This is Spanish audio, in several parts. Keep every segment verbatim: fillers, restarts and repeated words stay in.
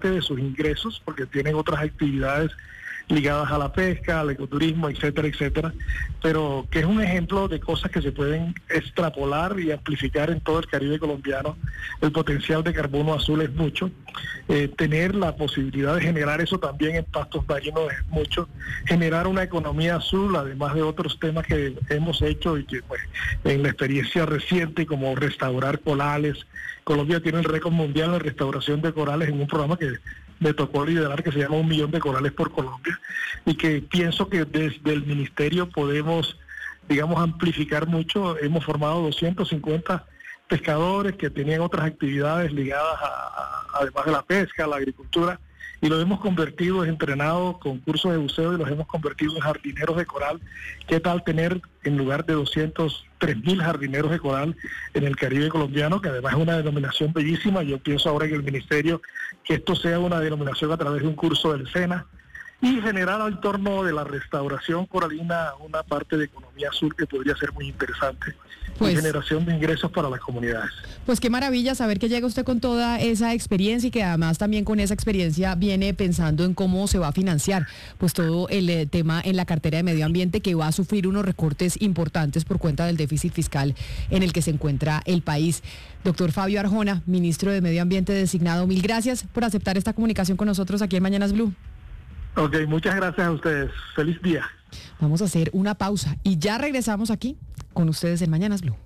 de sus ingresos, porque tienen otras actividades ligadas a la pesca, al ecoturismo, etcétera, etcétera, pero que es un ejemplo de cosas que se pueden extrapolar y amplificar en todo el Caribe colombiano. El potencial de carbono azul es mucho, eh, tener la posibilidad de generar eso también en pastos marinos es mucho, generar una economía azul, además de otros temas que hemos hecho y que pues en la experiencia reciente, como restaurar corales. Colombia tiene el récord mundial en restauración de corales en un programa que me tocó liderar, que se llama Un Millón de Corales por Colombia, y que pienso que desde el ministerio podemos, digamos, amplificar mucho. Hemos formado doscientos cincuenta pescadores que tenían otras actividades ligadas a, a, además de la pesca, a la agricultura, y los hemos convertido, entrenado con cursos de buceo y los hemos convertido en jardineros de coral. ¿Qué tal tener en lugar de doscientos tres mil jardineros de coral en el Caribe colombiano, que además es una denominación bellísima? Yo pienso ahora en el ministerio que esto sea una denominación a través de un curso del SENA, y generar al torno de la restauración coralina una parte de economía azul que podría ser muy interesante, pues, y generación de ingresos para las comunidades. Pues qué maravilla saber que llega usted con toda esa experiencia y que además también con esa experiencia viene pensando en cómo se va a financiar pues todo el eh, tema en la cartera de medio ambiente, que va a sufrir unos recortes importantes por cuenta del déficit fiscal en el que se encuentra el país. Doctor Fabio Arjona, ministro de Medio Ambiente designado, mil gracias por aceptar esta comunicación con nosotros aquí en Mañanas Blue. Ok, muchas gracias a ustedes. Feliz día. Vamos a hacer una pausa y ya regresamos aquí con ustedes en Mañanas Blue.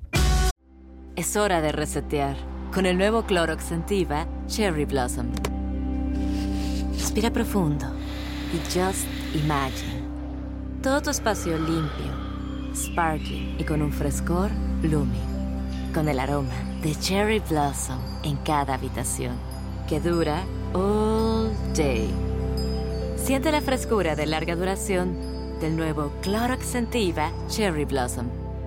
Es hora de resetear con el nuevo Clorox Scentiva Cherry Blossom. Respira profundo y just imagine. Todo tu espacio limpio, sparkling y con un frescor blooming. Con el aroma de Cherry Blossom en cada habitación, que dura all day. Siente la frescura de larga duración del nuevo Clorox Scentiva Cherry Blossom.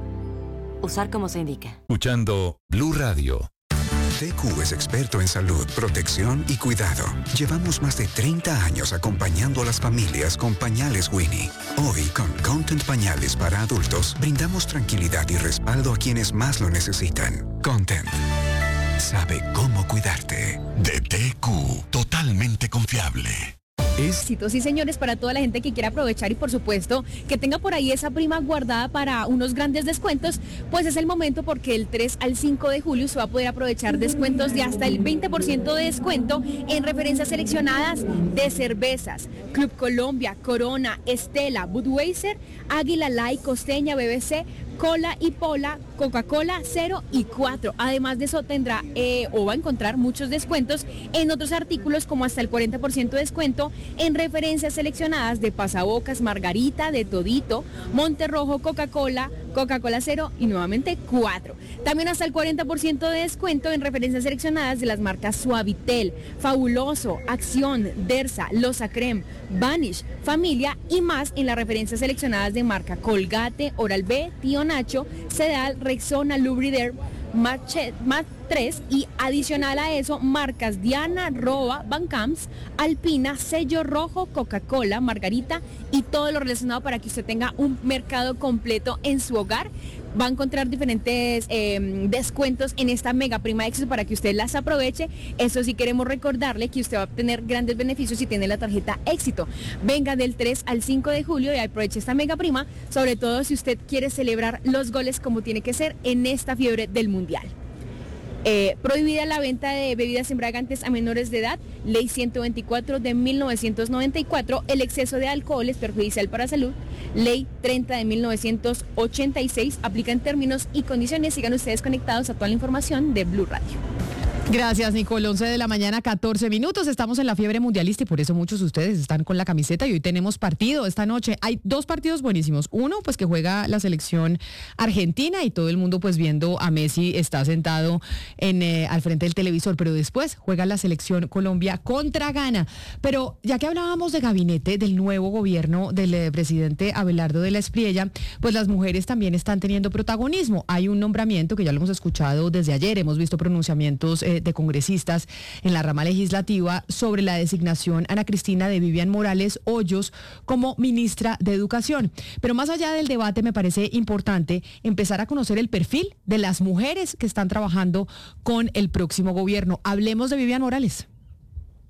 Usar como se indica. Escuchando Blue Radio. T Q es experto en salud, protección y cuidado. Llevamos más de treinta años acompañando a las familias con pañales Winnie. Hoy, con Content Pañales para adultos, brindamos tranquilidad y respaldo a quienes más lo necesitan. Content sabe cómo cuidarte. De T Q, totalmente confiable. Es... Sí, señores, para toda la gente que quiera aprovechar y por supuesto que tenga por ahí esa prima guardada para unos grandes descuentos, pues es el momento, porque el tres al cinco de julio se va a poder aprovechar descuentos de hasta el veinte por ciento de descuento en referencias seleccionadas de cervezas: Club Colombia, Corona, Estela, Budweiser, Águila Light, Costeña, B B C, Cola y Pola, Coca-Cola cero y cuatro. Además de eso tendrá eh, o va a encontrar muchos descuentos en otros artículos, como hasta el cuarenta por ciento de descuento en referencias seleccionadas de Pasabocas, Margarita, de Todito, Monterrojo, Coca-Cola, Coca-Cola cero y nuevamente cuatro. También hasta el cuarenta por ciento de descuento en referencias seleccionadas de las marcas Suavitel, Fabuloso, Acción, Dersa, Loza Creme, Vanish, Familia y más en las referencias seleccionadas de marca Colgate, Oral-B, Tío Nacho, Sedal, Rexona, Lubriderm, Match tres, y adicional a eso marcas Diana, Roa, Bancams, Alpina, Sello Rojo, Coca-Cola, Margarita y todo lo relacionado para que usted tenga un mercado completo en su hogar. Va a encontrar diferentes eh, descuentos en esta mega prima de éxito para que usted las aproveche. Eso sí, queremos recordarle que usted va a obtener grandes beneficios si tiene la tarjeta Éxito. Venga del tres al cinco de julio y aproveche esta mega prima, sobre todo si usted quiere celebrar los goles como tiene que ser en esta fiebre del Mundial. Eh, prohibida la venta de bebidas embriagantes a menores de edad, ley ciento veinticuatro de mil novecientos noventa y cuatro, el exceso de alcohol es perjudicial para la salud, ley treinta de mil novecientos ochenta y seis, aplica en términos y condiciones. Sigan ustedes conectados a toda la información de Blue Radio. Gracias, Nicole. once de la mañana, catorce minutos. Estamos en la fiebre mundialista y por eso muchos de ustedes están con la camiseta y hoy tenemos partido esta noche. Hay dos partidos buenísimos. Uno, pues que juega la selección argentina y todo el mundo pues viendo a Messi, está sentado en eh, al frente del televisor, pero después juega la selección Colombia contra Ghana. Pero ya que hablábamos de gabinete, del nuevo gobierno del eh, presidente Abelardo de la Espriella, pues las mujeres también están teniendo protagonismo. Hay un nombramiento que ya lo hemos escuchado desde ayer, hemos visto pronunciamientos eh, de congresistas en la rama legislativa sobre la designación Ana Cristina de Vivian Morales Hoyos como ministra de Educación. Pero más allá del debate, me parece importante empezar a conocer el perfil de las mujeres que están trabajando con el próximo gobierno. Hablemos de Vivian Morales.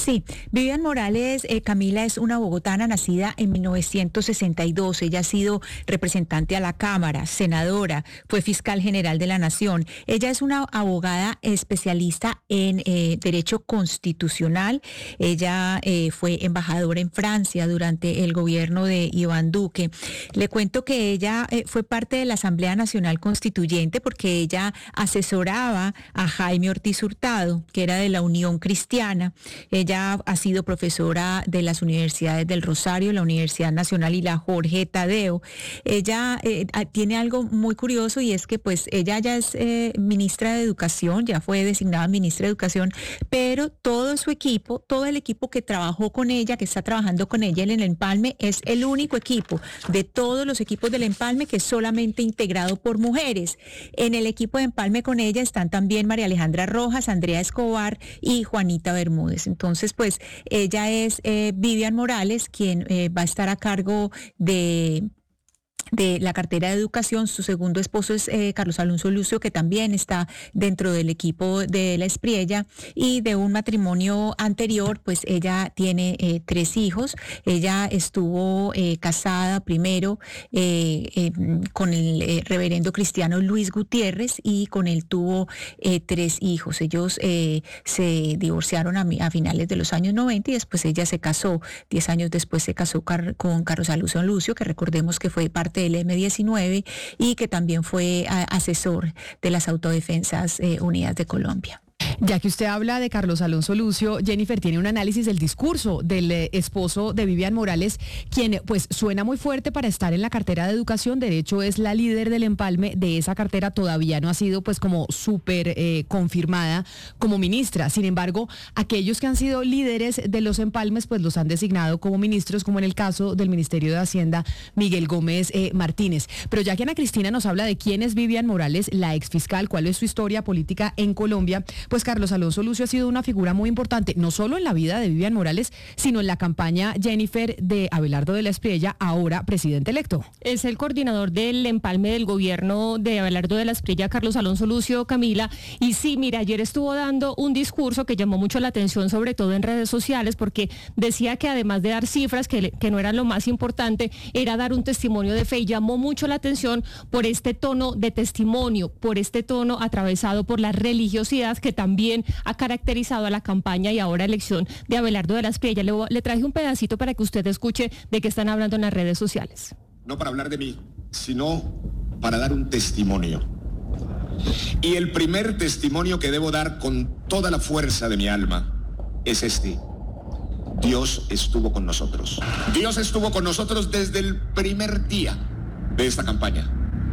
Sí, Vivian Morales, eh, Camila, es una bogotana nacida en mil novecientos sesenta y dos. Ella ha sido representante a la Cámara, senadora, fue fiscal general de la Nación. Ella es una abogada especialista en eh, derecho constitucional. Ella eh, fue embajadora en Francia durante el gobierno de Iván Duque. Le cuento que ella eh, fue parte de la Asamblea Nacional Constituyente porque ella asesoraba a Jaime Ortiz Hurtado, que era de la Unión Cristiana. Ella ha sido profesora de las universidades del Rosario, la Universidad Nacional y la Jorge Tadeo. Ella eh, tiene algo muy curioso y es que pues ella ya es eh, ministra de Educación, ya fue designada ministra de Educación, pero todo su equipo, todo el equipo que trabajó con ella, que está trabajando con ella en el Empalme, es el único equipo de todos los equipos del Empalme que es solamente integrado por mujeres. En el equipo de Empalme con ella están también María Alejandra Rojas, Andrea Escobar y Juanita Bermúdez. Entonces, Entonces, pues ella es eh, Vivian Morales, quien eh, va a estar a cargo de... de la cartera de educación. Su segundo esposo es eh, Carlos Alonso Lucio, que también está dentro del equipo de la Espriella, y de un matrimonio anterior, pues ella tiene eh, tres hijos. Ella estuvo eh, casada primero eh, eh, con el eh, reverendo cristiano Luis Gutiérrez y con él tuvo eh, tres hijos. Ellos eh, se divorciaron a, a finales de los años noventa y después ella se casó. Diez años después se casó car- con Carlos Alonso Lucio, que recordemos que fue parte del eme diecinueve y que también fue a, asesor de las Autodefensas eh, Unidas de Colombia. Ya que usted habla de Carlos Alonso Lucio, Jennifer tiene un análisis del discurso del eh, esposo de Vivian Morales, quien pues suena muy fuerte para estar en la cartera de educación. De hecho, es la líder del empalme de esa cartera, todavía no ha sido pues como súper eh, confirmada como ministra. Sin embargo, aquellos que han sido líderes de los empalmes pues los han designado como ministros, como en el caso del Ministerio de Hacienda, Miguel Gómez eh, Martínez. Pero ya que Ana Cristina nos habla de quién es Vivian Morales, la exfiscal, cuál es su historia política en Colombia, pues Carlos Alonso Lucio ha sido una figura muy importante, no solo en la vida de Vivian Morales, sino en la campaña, Jennifer, de Abelardo de la Espriella, ahora presidente electo. Es el coordinador del empalme del gobierno de Abelardo de la Espriella, Carlos Alonso Lucio, Camila. Y sí, mira, ayer estuvo dando un discurso que llamó mucho la atención, sobre todo en redes sociales, porque decía que además de dar cifras, que, que no era lo más importante, era dar un testimonio de fe, y llamó mucho la atención por este tono de testimonio, por este tono atravesado por la religiosidad que también ha caracterizado a la campaña y ahora elección de Abelardo de la Espriella. Le, le traje un pedacito para que usted escuche de qué están hablando en las redes sociales. No para hablar de mí, sino para dar un testimonio. Y el primer testimonio que debo dar con toda la fuerza de mi alma es este: Dios estuvo con nosotros. Dios estuvo con nosotros desde el primer día de esta campaña.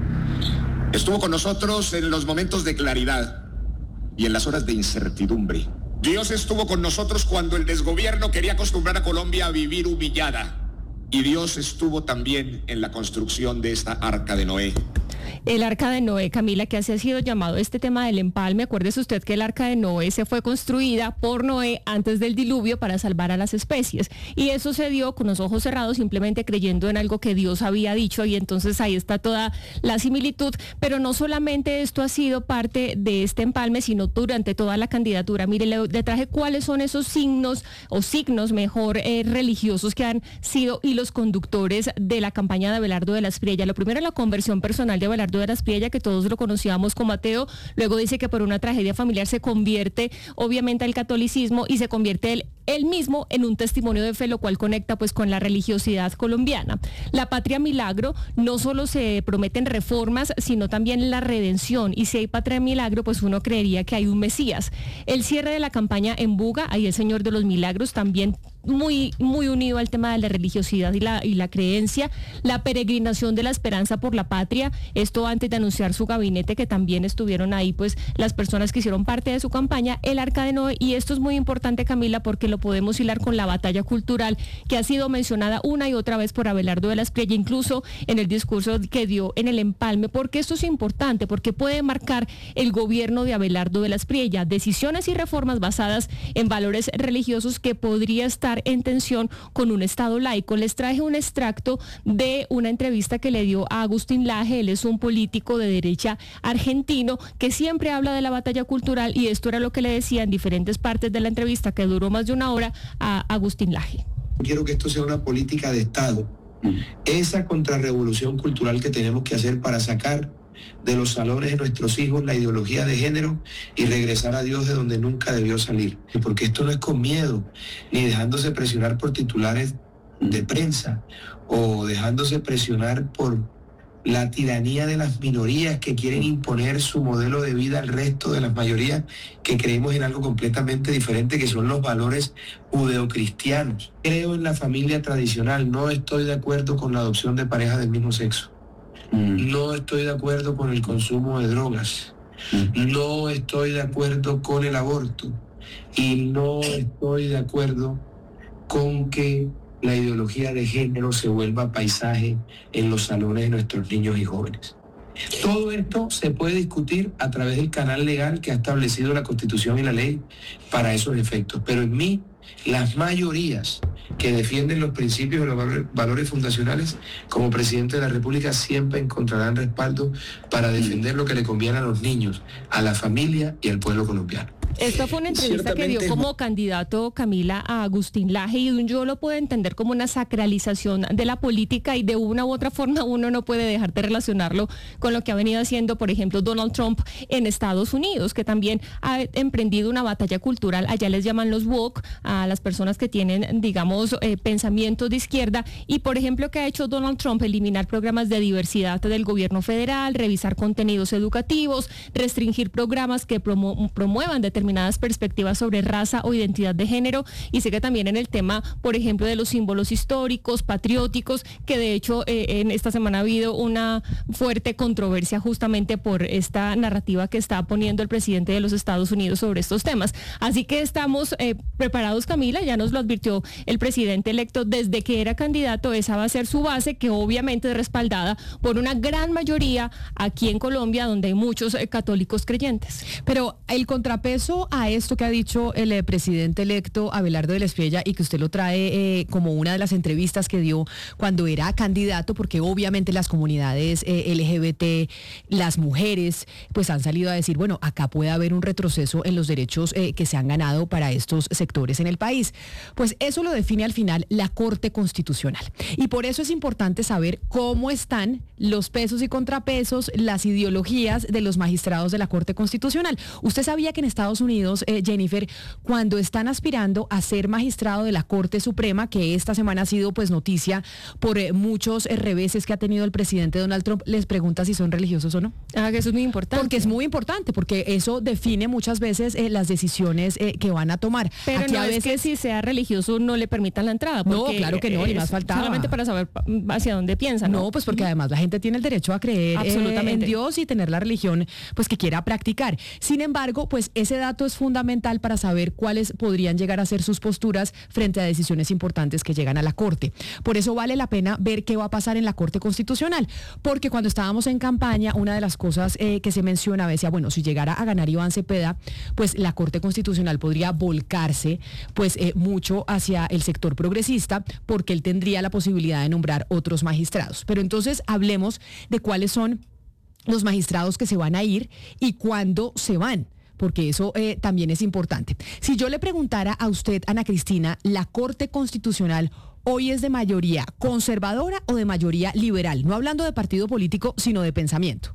Estuvo con nosotros en los momentos de claridad y en las horas de incertidumbre. Dios estuvo con nosotros cuando el desgobierno quería acostumbrar a Colombia a vivir humillada. Y Dios estuvo también en la construcción de esta Arca de Noé. El Arca de Noé, Camila, que así ha sido llamado este tema del empalme. Acuérdese usted que el Arca de Noé se fue construida por Noé antes del diluvio para salvar a las especies. Y eso se dio con los ojos cerrados, simplemente creyendo en algo que Dios había dicho, y entonces ahí está toda la similitud. Pero no solamente esto ha sido parte de este empalme, sino durante toda la candidatura. Mire, le, le traje cuáles son esos signos, o signos mejor, eh, religiosos que han sido hilos conductores de la campaña de Abelardo de la Espriella. Lo primero, la conversión personal de Abelardo de la Espriella, que todos lo conocíamos como ateo. Luego dice que por una tragedia familiar se convierte obviamente al catolicismo y se convierte él, él mismo en un testimonio de fe, lo cual conecta pues con la religiosidad colombiana. La patria milagro, no solo se prometen reformas, sino también la redención, y si hay patria milagro, pues uno creería que hay un Mesías. El cierre de la campaña en Buga, ahí el Señor de los Milagros, también muy, muy unido al tema de la religiosidad y la, y la creencia. La peregrinación de la esperanza por la patria, esto antes de anunciar su gabinete, que también estuvieron ahí pues las personas que hicieron parte de su campaña. El Arca de Noé, y esto es muy importante, Camila, porque lo podemos hilar con la batalla cultural que ha sido mencionada una y otra vez por Abelardo de la Espriella, incluso en el discurso que dio en el empalme, porque esto es importante, porque puede marcar el gobierno de Abelardo de la Espriella, decisiones y reformas basadas en valores religiosos que podría estar en tensión con un Estado laico. Les traje un extracto de una entrevista que le dio a Agustín Laje. Él es un político de derecha argentino que siempre habla de la batalla cultural, y esto era lo que le decía en diferentes partes de la entrevista, que duró más de una ahora a Agustín Laje. Quiero que esto sea una política de Estado, esa contrarrevolución cultural que tenemos que hacer para sacar de los salones de nuestros hijos la ideología de género y regresar a Dios de donde nunca debió salir. Porque esto no es con miedo, ni dejándose presionar por titulares de prensa o dejándose presionar por la tiranía de las minorías que quieren imponer su modelo de vida al resto de las mayorías que creemos en algo completamente diferente, que son los valores judeocristianos. Creo en la familia tradicional, no estoy de acuerdo con la adopción de parejas del mismo sexo. No estoy de acuerdo con el consumo de drogas. No estoy de acuerdo con el aborto. Y no estoy de acuerdo con que la ideología de género se vuelva paisaje en los salones de nuestros niños y jóvenes. Todo esto se puede discutir a través del canal legal que ha establecido la Constitución y la ley para esos efectos. Pero en mí, las mayorías que defienden los principios y los valores fundacionales, como presidente de la República, siempre encontrarán respaldo para defender lo que le conviene a los niños, a la familia y al pueblo colombiano. Esta fue una entrevista que dio como candidato, Camila, a Agustín Laje, y yo lo puedo entender como una sacralización de la política, y de una u otra forma uno no puede dejar de relacionarlo con lo que ha venido haciendo, por ejemplo, Donald Trump en Estados Unidos, que también ha emprendido una batalla cultural. Allá les llaman los woke a las personas que tienen, digamos, eh, pensamientos de izquierda. Y, por ejemplo, ¿qué ha hecho Donald Trump? Eliminar programas de diversidad del gobierno federal, revisar contenidos educativos, restringir programas que promu- promuevan determinadas perspectivas sobre raza o identidad de género, y sé que también en el tema, por ejemplo, de los símbolos históricos, patrióticos, que de hecho eh, en esta semana ha habido una fuerte controversia justamente por esta narrativa que está poniendo el presidente de los Estados Unidos sobre estos temas. Así que estamos eh, preparados, Camila, ya nos lo advirtió el presidente electo desde que era candidato, esa va a ser su base, que obviamente es respaldada por una gran mayoría aquí en Colombia, donde hay muchos eh, católicos creyentes. Pero el contrapeso a esto que ha dicho el eh, presidente electo Abelardo de la Espriella, y que usted lo trae eh, como una de las entrevistas que dio cuando era candidato, porque obviamente las comunidades eh, L G B T, las mujeres, pues han salido a decir, bueno, acá puede haber un retroceso en los derechos eh, que se han ganado para estos sectores en el país. Pues eso lo define al final la Corte Constitucional. Y por eso es importante saber cómo están los pesos y contrapesos, las ideologías de los magistrados de la Corte Constitucional. Usted sabía que en Estados Unidos, eh, Jennifer, cuando están aspirando a ser magistrado de la Corte Suprema, que esta semana ha sido pues noticia por eh, muchos eh, reveses que ha tenido el presidente Donald Trump, les pregunta si son religiosos o no. Ah, que eso es muy importante. Porque es muy importante, porque eso define muchas veces eh, las decisiones eh, que van a tomar. Pero Aquí no a es veces que si sea religioso no le permitan la entrada. No, claro que no, ni más faltaba. Solamente para saber hacia dónde piensan, ¿no? No, pues porque además la gente tiene el derecho a creer eh, en Dios y tener la religión pues que quiera practicar. Sin embargo, pues ese dato es fundamental para saber cuáles podrían llegar a ser sus posturas frente a decisiones importantes que llegan a la Corte. Por eso vale la pena ver qué va a pasar en la Corte Constitucional, porque cuando estábamos en campaña, una de las cosas eh, que se mencionaba decía, bueno, si llegara a ganar Iván Cepeda, pues la Corte Constitucional podría volcarse pues eh, mucho hacia el sector progresista, porque él tendría la posibilidad de nombrar otros magistrados. Pero entonces hablemos de cuáles son los magistrados que se van a ir y cuándo se van, porque eso eh, también es importante. Si yo le preguntara a usted, Ana Cristina, ¿la Corte Constitucional hoy es de mayoría conservadora o de mayoría liberal? No hablando de partido político, sino de pensamiento.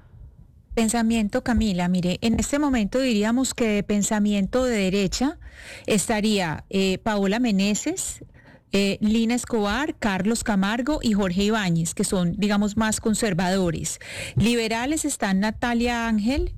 Pensamiento, Camila, mire, en este momento diríamos que de pensamiento de derecha estaría eh, Paola Meneses, Eh, Lina Escobar, Carlos Camargo y Jorge Ibáñez, que son, digamos, más conservadores. Liberales están Natalia Ángel,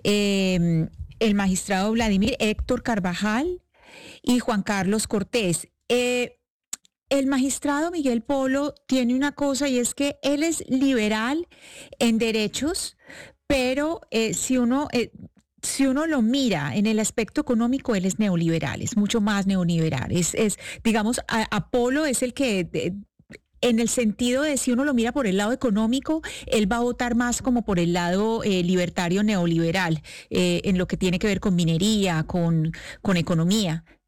eh, el magistrado Vladimir Héctor Carvajal y Juan Carlos Cortés. Eh, el magistrado Miguel Polo tiene una cosa, y es que él es liberal en derechos, pero eh, si uno... Eh, Si uno lo mira en el aspecto económico, él es neoliberal, es mucho más neoliberal. Es, es digamos, Apolo es el que, de, en el sentido de si uno lo mira por el lado económico, él va a votar más como por el lado eh, libertario neoliberal, eh, en lo que tiene que ver con minería, con, con economía.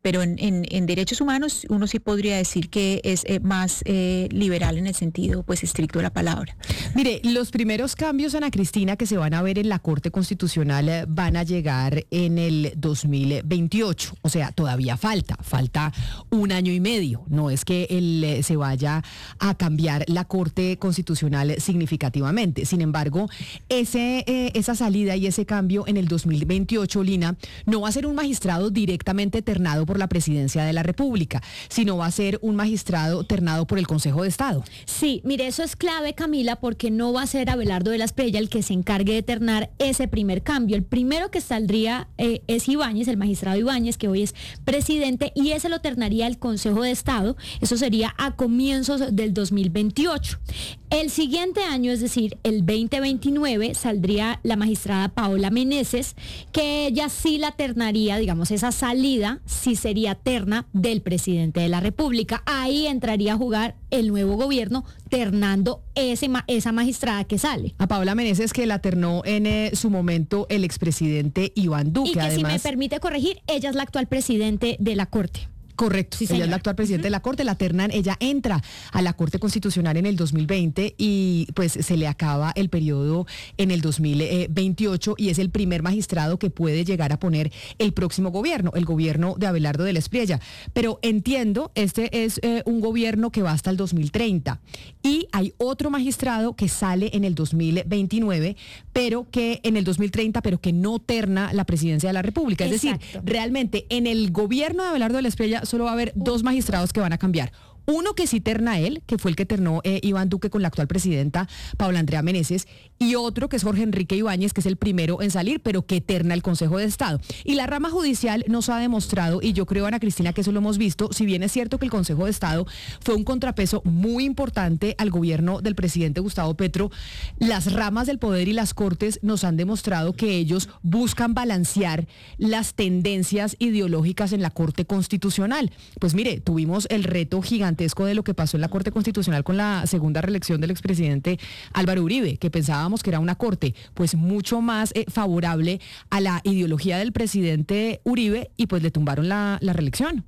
pero en, en, en derechos humanos uno sí podría decir que es eh, más eh, liberal en el sentido pues estricto de la palabra. Mire, los primeros cambios, Ana Cristina, que se van a ver en la Corte Constitucional eh, van a llegar en el dos mil veintiocho, o sea, todavía falta, falta un año y medio, no es que el, eh, se vaya a cambiar la Corte Constitucional significativamente. Sin embargo, ese, eh, esa salida y ese cambio en el dos mil veintiocho, Lina, no va a ser un magistrado directamente ternado por la Presidencia de la República, sino va a ser un magistrado ternado por el Consejo de Estado. Sí, mire, eso es clave, Camila, porque no va a ser Abelardo de la Espriella el que se encargue de ternar ese primer cambio. El primero que saldría eh, es Ibáñez, el magistrado Ibáñez, que hoy es presidente, y ese lo ternaría el Consejo de Estado. Eso sería a comienzos del dos mil veintiocho. El siguiente año, es decir, el veinte veintinueve, saldría la magistrada Paola Meneses, que ella sí la ternaría, digamos, esa salida sí sería terna del presidente de la República. Ahí entraría a jugar el nuevo gobierno ternando ese, esa magistrada que sale. A Paola Meneses, que la ternó en eh, su momento el expresidente Iván Duque. Y que además, si me permite corregir, ella es la actual presidente de la Corte. Correcto, sí, ella señora. Es la actual presidenta uh-huh. de la Corte, la ternan, ella entra a la Corte Constitucional en el dos mil veinte y pues se le acaba el periodo en el dos mil veintiocho y es el primer magistrado que puede llegar a poner el próximo gobierno, el gobierno de Abelardo de la Espriella. Pero entiendo, este es eh, un gobierno que va hasta el dos mil treinta y hay otro magistrado que sale en el dos mil veintinueve, pero que en el dos mil treinta, pero que no terna la presidencia de la República. Es Exacto. decir, realmente en el gobierno de Abelardo de la Espriella solo va a haber dos magistrados que van a cambiar. Uno que sí terna él, que fue el que ternó eh, Iván Duque con la actual presidenta Paola Andrea Meneses, y otro que es Jorge Enrique Ibáñez, que es el primero en salir, pero que terna el Consejo de Estado. Y la rama judicial nos ha demostrado, y yo creo, Ana Cristina, que eso lo hemos visto, si bien es cierto que el Consejo de Estado fue un contrapeso muy importante al gobierno del presidente Gustavo Petro, las ramas del poder y las cortes nos han demostrado que ellos buscan balancear las tendencias ideológicas en la Corte Constitucional. Pues mire, tuvimos el reto gigantesco de lo que pasó en la Corte Constitucional con la segunda reelección del expresidente Álvaro Uribe, que pensábamos que era una corte pues mucho más eh, favorable a la ideología del presidente Uribe y pues le tumbaron la, la reelección.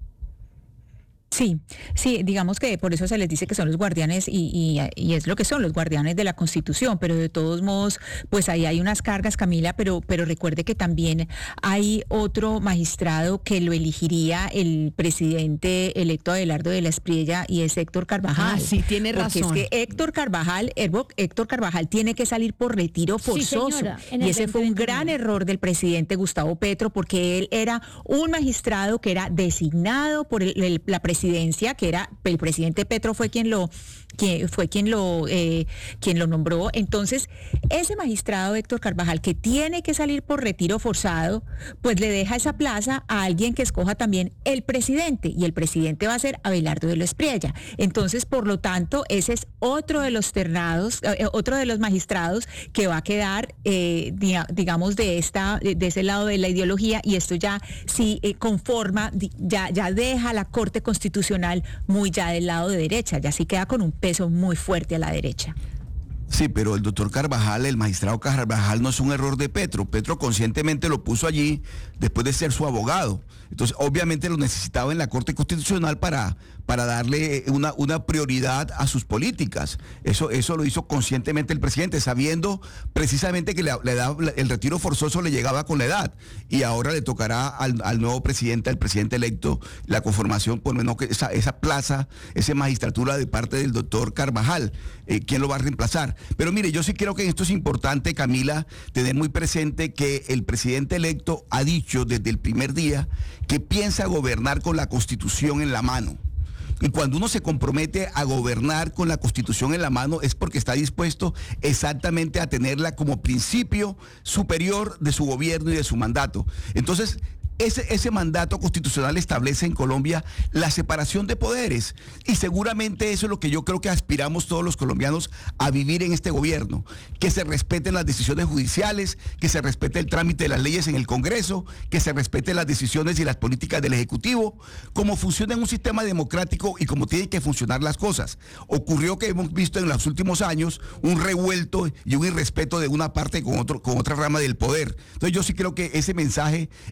Sí, sí, digamos que por eso se les dice que son los guardianes y, y, y es lo que son los guardianes de la Constitución, pero de todos modos, pues ahí hay unas cargas, Camila, pero, pero recuerde que también hay otro magistrado que lo elegiría el presidente electo Abelardo de la Espriella y es Héctor Carvajal. Ah, sí, tiene razón. Porque es que Héctor Carvajal, Héctor Carvajal tiene que salir por retiro forzoso. Sí, señora, y ese fue un gran error del presidente Gustavo Petro porque él era un magistrado que era designado por el, el, la presidencia que era el presidente Petro fue quien lo que fue quien lo eh, quien lo nombró. Entonces ese magistrado Héctor Carvajal que tiene que salir por retiro forzado, pues le deja esa plaza a alguien que escoja también el presidente y el presidente va a ser Abelardo de la Espriella. Entonces, por lo tanto, ese es otro de los ternados, eh, otro de los magistrados que va a quedar eh, digamos de esta de ese lado de la ideología y esto ya sí eh, conforma ya ya deja la Corte Constitucional muy ya del lado de derecha, ya sí queda con un peso muy fuerte a la derecha. Sí, pero el doctor Carvajal, el magistrado Carvajal, no es un error de Petro. Petro conscientemente lo puso allí después de ser su abogado. Entonces, obviamente lo necesitaba en la Corte Constitucional para, para darle una, una prioridad a sus políticas. Eso, eso lo hizo conscientemente el presidente, sabiendo precisamente que la, la edad, el retiro forzoso le llegaba con la edad. Y ahora le tocará al, al nuevo presidente, al presidente electo, la conformación, por lo menos que esa, esa plaza, esa magistratura de parte del doctor Carvajal. Eh, ¿Quién lo va a reemplazar? Pero mire, yo sí creo que esto es importante, Camila, tener muy presente que el presidente electo ha dicho desde el primer día que piensa gobernar con la Constitución en la mano. Y cuando uno se compromete a gobernar con la Constitución en la mano es porque está dispuesto exactamente a tenerla como principio superior de su gobierno y de su mandato. Entonces, Ese, ese mandato constitucional establece en Colombia la separación de poderes y seguramente eso es lo que yo creo que aspiramos todos los colombianos a vivir en este gobierno, que se respeten las decisiones judiciales, que se respete el trámite de las leyes en el Congreso, que se respeten las decisiones y las políticas del Ejecutivo, como funciona en un sistema democrático y como tienen que funcionar las cosas. Ocurrió que hemos visto en los últimos años un revuelto y un irrespeto de una parte con, otro, con otra rama del poder. Entonces yo sí creo que ese mensaje es muy importante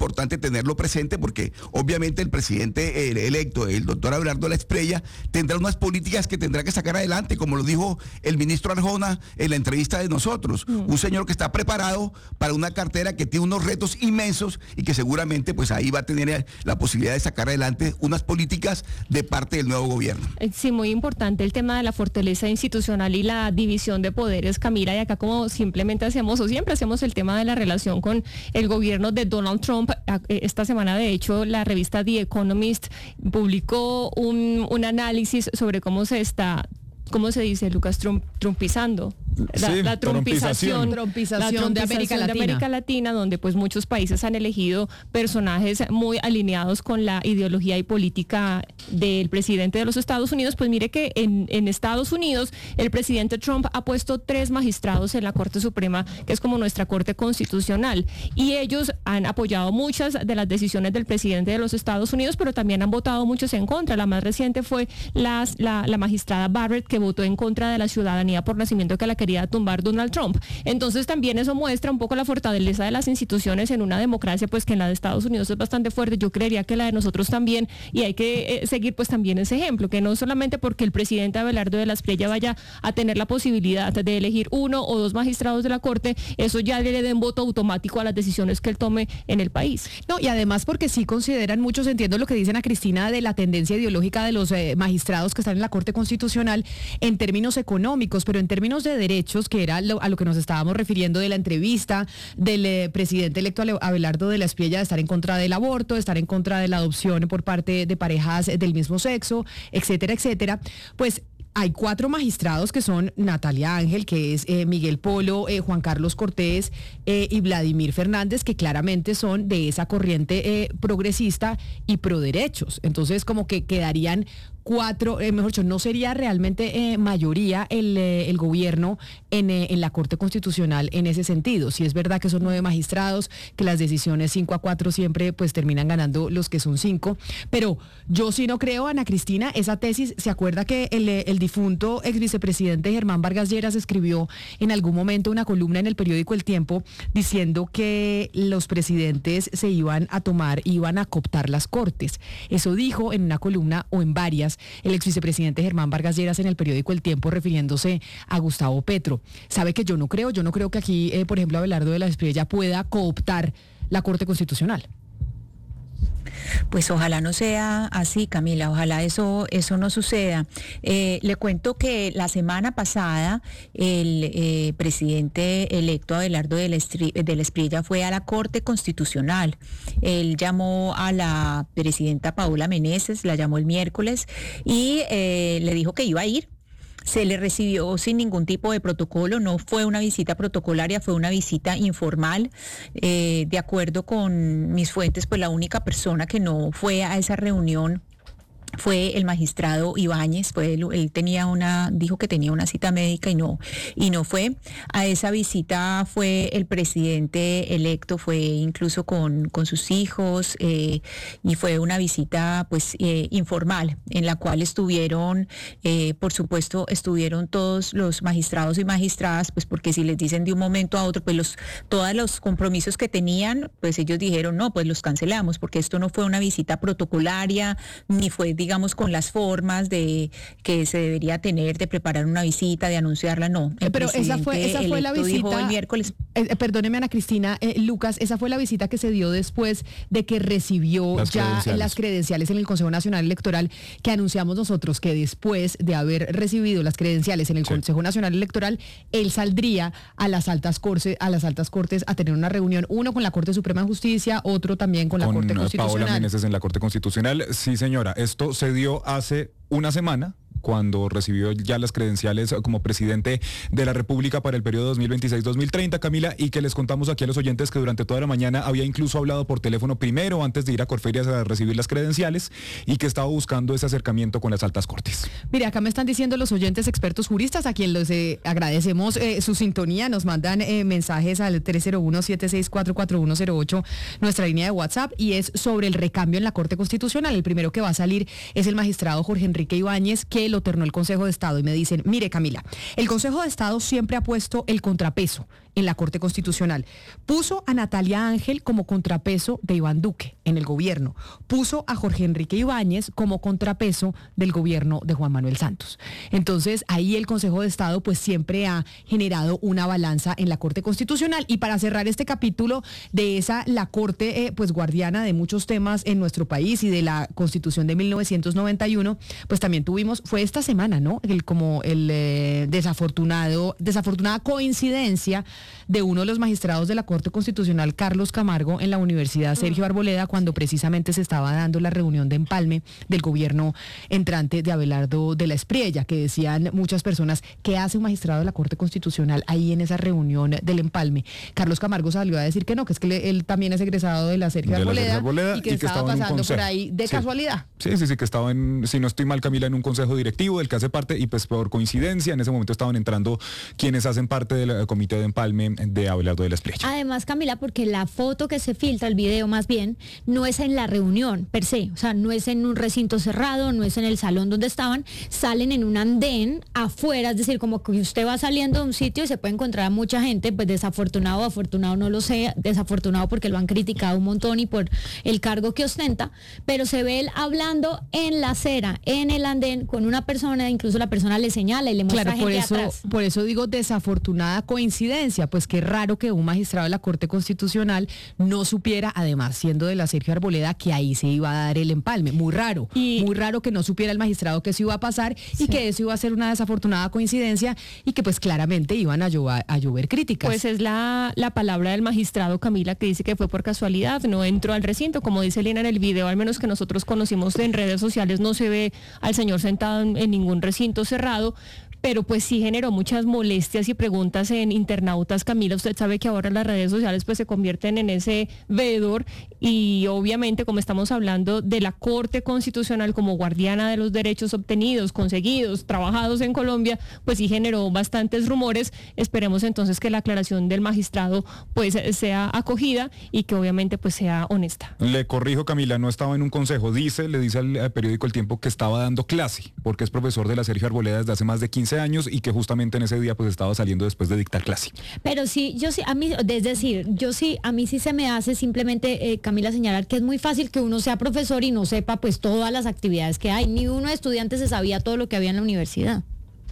importante tenerlo presente porque obviamente el presidente eh, electo, el doctor Abelardo de la Espriella, tendrá unas políticas que tendrá que sacar adelante, como lo dijo el ministro Arjona en la entrevista de nosotros. Mm. Un señor que está preparado para una cartera que tiene unos retos inmensos y que seguramente pues ahí va a tener la posibilidad de sacar adelante unas políticas de parte del nuevo gobierno. Sí, muy importante el tema de la fortaleza institucional y la división de poderes, Camila, y acá como simplemente hacemos o siempre hacemos el tema de la relación con el gobierno de Donald Trump. Esta semana, de hecho, la revista The Economist publicó un, un análisis sobre cómo se está, ¿cómo se dice, Lucas? Trump, trumpizando. La, sí, la trumpización, trumpización, la trumpización de, América Latina. de América Latina, donde pues muchos países han elegido personajes muy alineados con la ideología y política del presidente de los Estados Unidos. Pues mire que en, en Estados Unidos el presidente Trump ha puesto tres magistrados en la Corte Suprema, que es como nuestra Corte Constitucional, y ellos han apoyado muchas de las decisiones del presidente de los Estados Unidos, pero también han votado muchos en contra. La más reciente fue las, la, la magistrada Barrett, que votó en contra de la ciudadanía por nacimiento, que la quería tumbar Donald Trump. Entonces también eso muestra un poco la fortaleza de las instituciones en una democracia, pues que en la de Estados Unidos es bastante fuerte. Yo creería que la de nosotros también, y hay que eh, seguir pues también ese ejemplo, que no solamente porque el presidente Abelardo de la Espriella vaya a tener la posibilidad de elegir uno o dos magistrados de la Corte, eso ya le den voto automático a las decisiones que él tome en el país. No, y además porque sí consideran muchos, entiendo lo que dicen a Cristina de la tendencia ideológica de los eh, magistrados que están en la Corte Constitucional en términos económicos, pero en términos de derechos, que era lo, a lo que nos estábamos refiriendo de la entrevista del eh, presidente electo Abelardo de la Espriella, de estar en contra del aborto, de estar en contra de la adopción por parte de parejas del mismo sexo, etcétera, etcétera, pues hay cuatro magistrados que son Natalia Ángel, que es eh, Miguel Polo, eh, Juan Carlos Cortés eh, y Vladimir Fernández, que claramente son de esa corriente eh, progresista y pro derechos. Entonces como que quedarían cuatro, eh, mejor dicho, no sería realmente eh, mayoría el, eh, el gobierno en, eh, en la Corte Constitucional en ese sentido. Si es verdad que son nueve magistrados, que las decisiones cinco a cuatro siempre pues terminan ganando los que son cinco, pero yo sí no creo, Ana Cristina, esa tesis. ¿Se acuerda que el, el difunto ex vicepresidente Germán Vargas Lleras escribió en algún momento una columna en el periódico El Tiempo diciendo que los presidentes se iban a tomar, iban a cooptar las cortes? Eso dijo en una columna o en varias el ex vicepresidente Germán Vargas Lleras en el periódico El Tiempo, refiriéndose a Gustavo Petro. ¿Sabe que yo no creo? Yo no creo que aquí, eh, por ejemplo, Abelardo de la Espriella pueda cooptar la Corte Constitucional. Pues ojalá no sea así, Camila, ojalá eso, eso no suceda. Eh, le cuento que la semana pasada el eh, presidente electo Abelardo de la, Estri- de la Espriella fue a la Corte Constitucional. Él llamó a la presidenta Paola Meneses, la llamó el miércoles y eh, le dijo que iba a ir. Se le recibió sin ningún tipo de protocolo, no fue una visita protocolaria, fue una visita informal. Eh, de acuerdo con mis fuentes, pues la única persona que no fue a esa reunión fue el magistrado Ibáñez. Pues él, él tenía una, dijo que tenía una cita médica y no, y no fue. A esa visita fue el presidente electo, fue incluso con, con sus hijos, eh, y fue una visita pues eh, informal, en la cual estuvieron, eh, por supuesto, estuvieron todos los magistrados y magistradas, pues porque si les dicen de un momento a otro, pues los, todos los compromisos que tenían, pues ellos dijeron, no, pues los cancelamos, porque esto no fue una visita protocolaria, ni fue, digamos, con las formas de que se debería tener de preparar una visita, de anunciarla, no. El Pero esa fue, esa fue la visita, el miércoles. Eh, perdóneme, Ana Cristina, eh, Lucas, esa fue la visita que se dio después de que recibió las ya credenciales. las credenciales en el Consejo Nacional Electoral, que anunciamos nosotros que después de haber recibido las credenciales en el sí. Consejo Nacional Electoral, él saldría a las altas cortes, a las altas cortes a tener una reunión, uno con la Corte Suprema de Justicia, otro también con la con Corte Constitucional. Paola Meneses en la Corte Constitucional. Sí, señora, esto se dio hace una semana, cuando recibió ya las credenciales como presidente de la República para el periodo dos mil veintiséis dos mil treinta, Camila, y que les contamos aquí a los oyentes que durante toda la mañana había incluso hablado por teléfono primero antes de ir a Corferias a recibir las credenciales y que estaba buscando ese acercamiento con las altas cortes. Mire, acá me están diciendo los oyentes expertos juristas, a quien les eh, agradecemos eh, su sintonía, nos mandan eh, mensajes al tres cero uno, siete seis cuatro, cuatro uno cero ocho, nuestra línea de WhatsApp, y es sobre el recambio en la Corte Constitucional. El primero que va a salir es el magistrado Jorge Enrique Ibáñez, que lo ternó el Consejo de Estado y me dicen, mire Camila, el Consejo de Estado siempre ha puesto el contrapeso en la Corte Constitucional. Puso a Natalia Ángel como contrapeso de Iván Duque en el gobierno. Puso a Jorge Enrique Ibáñez como contrapeso del gobierno de Juan Manuel Santos. Entonces, ahí el Consejo de Estado pues siempre ha generado una balanza en la Corte Constitucional. Y para cerrar este capítulo de esa, la Corte eh, pues guardiana de muchos temas en nuestro país y de la Constitución de mil novecientos noventa y uno, pues también tuvimos, fue esta semana, ¿no? El, como el eh, desafortunado, desafortunada coincidencia de uno de los magistrados de la Corte Constitucional, Carlos Camargo, en la Universidad Sergio Arboleda, cuando precisamente se estaba dando la reunión de empalme del gobierno entrante de Abelardo de la Espriella, que decían muchas personas, ¿qué hace un magistrado de la Corte Constitucional ahí en esa reunión del empalme? Carlos Camargo salió a decir que no, que es que le, él también es egresado de la Sergio Arboleda, la Sergio Arboleda y que, y que estaba, estaba pasando por ahí de sí. casualidad. Sí, sí, sí, que estaba en, si no estoy mal, Camila, en un consejo directivo del que hace parte y pues por coincidencia en ese momento estaban entrando quienes hacen parte del comité de empalme de Abelardo de la Espriella. Además, Camila, porque la foto que se filtra, el video más bien, no es en la reunión per se, o sea, no es en un recinto cerrado, no es en el salón donde estaban, salen en un andén afuera, es decir, como que usted va saliendo de un sitio y se puede encontrar a mucha gente, pues desafortunado o afortunado no lo sé, desafortunado porque lo han criticado un montón y por el cargo que ostenta, pero se ve él hablando en la acera, en el andén, con una persona, incluso la persona le señala y le muestra claro, gente por eso, atrás. Por eso digo desafortunada coincidencia, pues qué raro que un magistrado de la Corte Constitucional no supiera, además siendo de la Sergio Arboleda, que ahí se iba a dar el empalme. Muy raro, y, muy raro que no supiera el magistrado que eso iba a pasar sí. y que eso iba a ser una desafortunada coincidencia y que pues claramente iban a llover, a llover críticas. Pues es la, la palabra del magistrado, Camila, que dice que fue por casualidad, no entró al recinto, como dice Elena en el video, al menos que nosotros conocimos en redes sociales, no se ve al señor sentado en, en ningún recinto cerrado, pero pues sí generó muchas molestias y preguntas en internautas. Camila, usted sabe que ahora las redes sociales pues se convierten en ese veedor y obviamente como estamos hablando de la Corte Constitucional como guardiana de los derechos obtenidos, conseguidos, trabajados en Colombia, pues sí generó bastantes rumores. Esperemos entonces que la aclaración del magistrado pues sea acogida y que obviamente pues sea honesta. Le corrijo, Camila, no estaba en un consejo, dice, le dice al, al periódico El Tiempo que estaba dando clase, porque es profesor de la Sergio Arboleda desde hace más de quince años y que justamente en ese día pues estaba saliendo después de dictar clase. Pero sí, yo sí, a mí, es decir, yo sí, a mí sí se me hace simplemente, eh, Camila, señalar que es muy fácil que uno sea profesor y no sepa pues todas las actividades que hay. Ni uno de estudiantes se sabía todo lo que había en la universidad.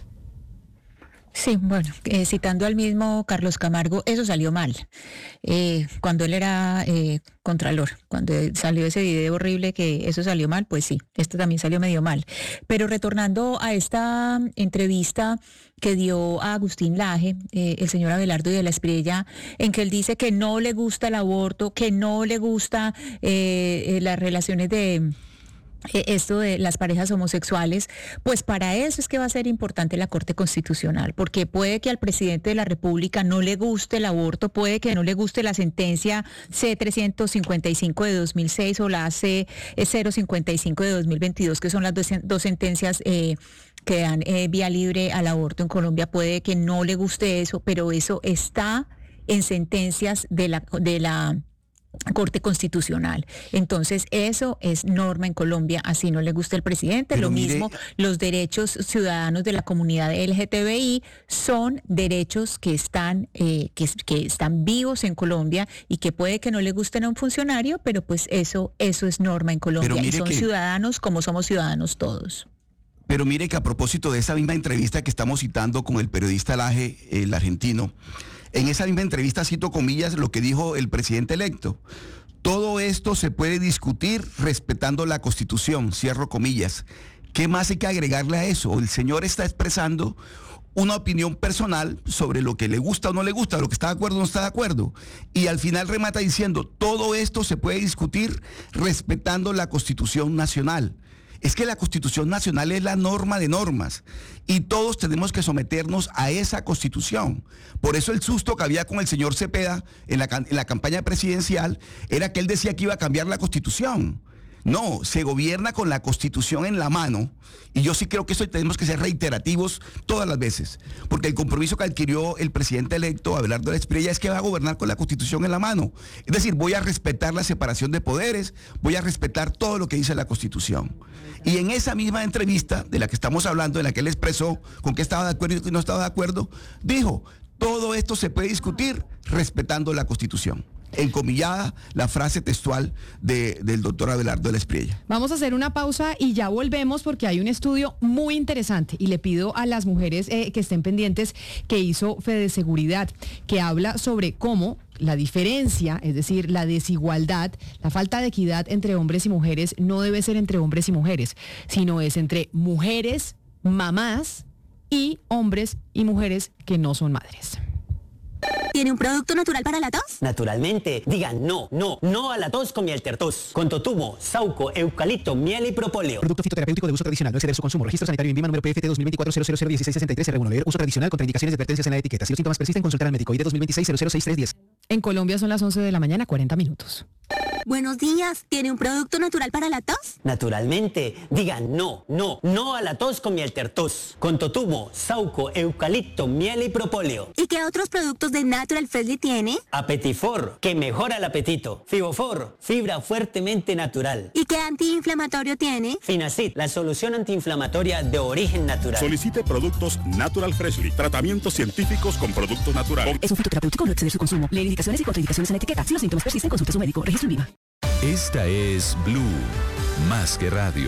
Sí, bueno, eh, citando al mismo Carlos Camargo, eso salió mal. Eh, cuando él era eh, contralor, cuando salió ese video horrible que eso salió mal, pues sí, esto también salió medio mal. Pero retornando a esta entrevista que dio a Agustín Laje, eh, el señor Abelardo de la Espriella, en que él dice que no le gusta el aborto, que no le gusta eh, eh, las relaciones de... esto de las parejas homosexuales, pues para eso es que va a ser importante la Corte Constitucional, porque puede que al presidente de la República no le guste el aborto, puede que no le guste la sentencia C trescientos cincuenta y cinco de dos mil seis o la C cero cincuenta y cinco de dos mil veintidós, que son las dos, dos sentencias eh, que dan eh, vía libre al aborto en Colombia. Puede que no le guste eso, pero eso está en sentencias de la de la Corte Constitucional. Entonces, eso es norma en Colombia, así no le gusta el presidente. Pero lo mire, mismo, los derechos ciudadanos de la comunidad L G T B I son derechos que están, eh, que, que están vivos en Colombia y que puede que no le gusten a un funcionario, pero pues eso, eso es norma en Colombia y son que... ciudadanos como somos ciudadanos todos. Pero mire que a propósito de esa misma entrevista que estamos citando con el periodista Laje, el argentino, en esa misma entrevista, cito comillas, lo que dijo el presidente electo. Todo esto se puede discutir respetando la Constitución, cierro comillas. ¿Qué más hay que agregarle a eso? El señor está expresando una opinión personal sobre lo que le gusta o no le gusta, lo que está de acuerdo o no está de acuerdo. Y al final remata diciendo, todo esto se puede discutir respetando la Constitución Nacional. Es que la Constitución Nacional es la norma de normas y todos tenemos que someternos a esa Constitución. Por eso el susto que había con el señor Cepeda en la, en la campaña presidencial era que él decía que iba a cambiar la Constitución. No, se gobierna con la Constitución en la mano, y yo sí creo que eso tenemos que ser reiterativos todas las veces, porque el compromiso que adquirió el presidente electo, Abelardo Espriella, es que va a gobernar con la Constitución en la mano. Es decir, voy a respetar la separación de poderes, voy a respetar todo lo que dice la Constitución. Y en esa misma entrevista de la que estamos hablando, en la que él expresó con qué estaba de acuerdo y qué no estaba de acuerdo, dijo, todo esto se puede discutir respetando la Constitución. Encomillada la frase textual de, del doctor Abelardo Espriella. Vamos a hacer una pausa y ya volvemos porque hay un estudio muy interesante y le pido a las mujeres eh, que estén pendientes que hizo Fede Seguridad, que habla sobre cómo la diferencia, es decir, la desigualdad, la falta de equidad entre hombres y mujeres no debe ser entre hombres y mujeres, sino es entre mujeres, mamás y hombres y mujeres que no son madres. ¿Tiene un producto natural para la tos? Naturalmente. Digan no, no, no a la tos con Mieltertos. Con totumo, sauco, eucalipto, miel y propóleo. Producto fitoterapéutico de uso tradicional. No exceder su consumo. Registro sanitario INVIMA número P F T dos mil veinticuatro cero cero cero dieciséis sesenta y tres. R uno. Leer uso tradicional. Contraindicaciones y advertencias en la etiqueta. Si los síntomas persisten, consultar al médico. I D dos mil veintiséis cero cero seis tres diez. En Colombia son las once de la mañana, cuarenta minutos. Buenos días. ¿Tiene un producto natural para la tos? Naturalmente. Digan no, no, no a la tos con Mieltertos. Con totumo, sauco, eucalipto, miel y propóleo. ¿Y qué otros productos de Natural Freshly tiene? Apetifor, que mejora el apetito. Fibofor, fibra fuertemente natural. ¿Y qué antiinflamatorio tiene? Finacid, la solución antiinflamatoria de origen natural. Solicite productos Natural Freshly. Tratamientos científicos con productos naturales. Es un fitoterapéutico, no exceder su consumo. Leer indicaciones y contraindicaciones en la etiqueta. Si los síntomas persisten, consulte a su médico. Registro INVIMA. Esta es Blue, más que radio.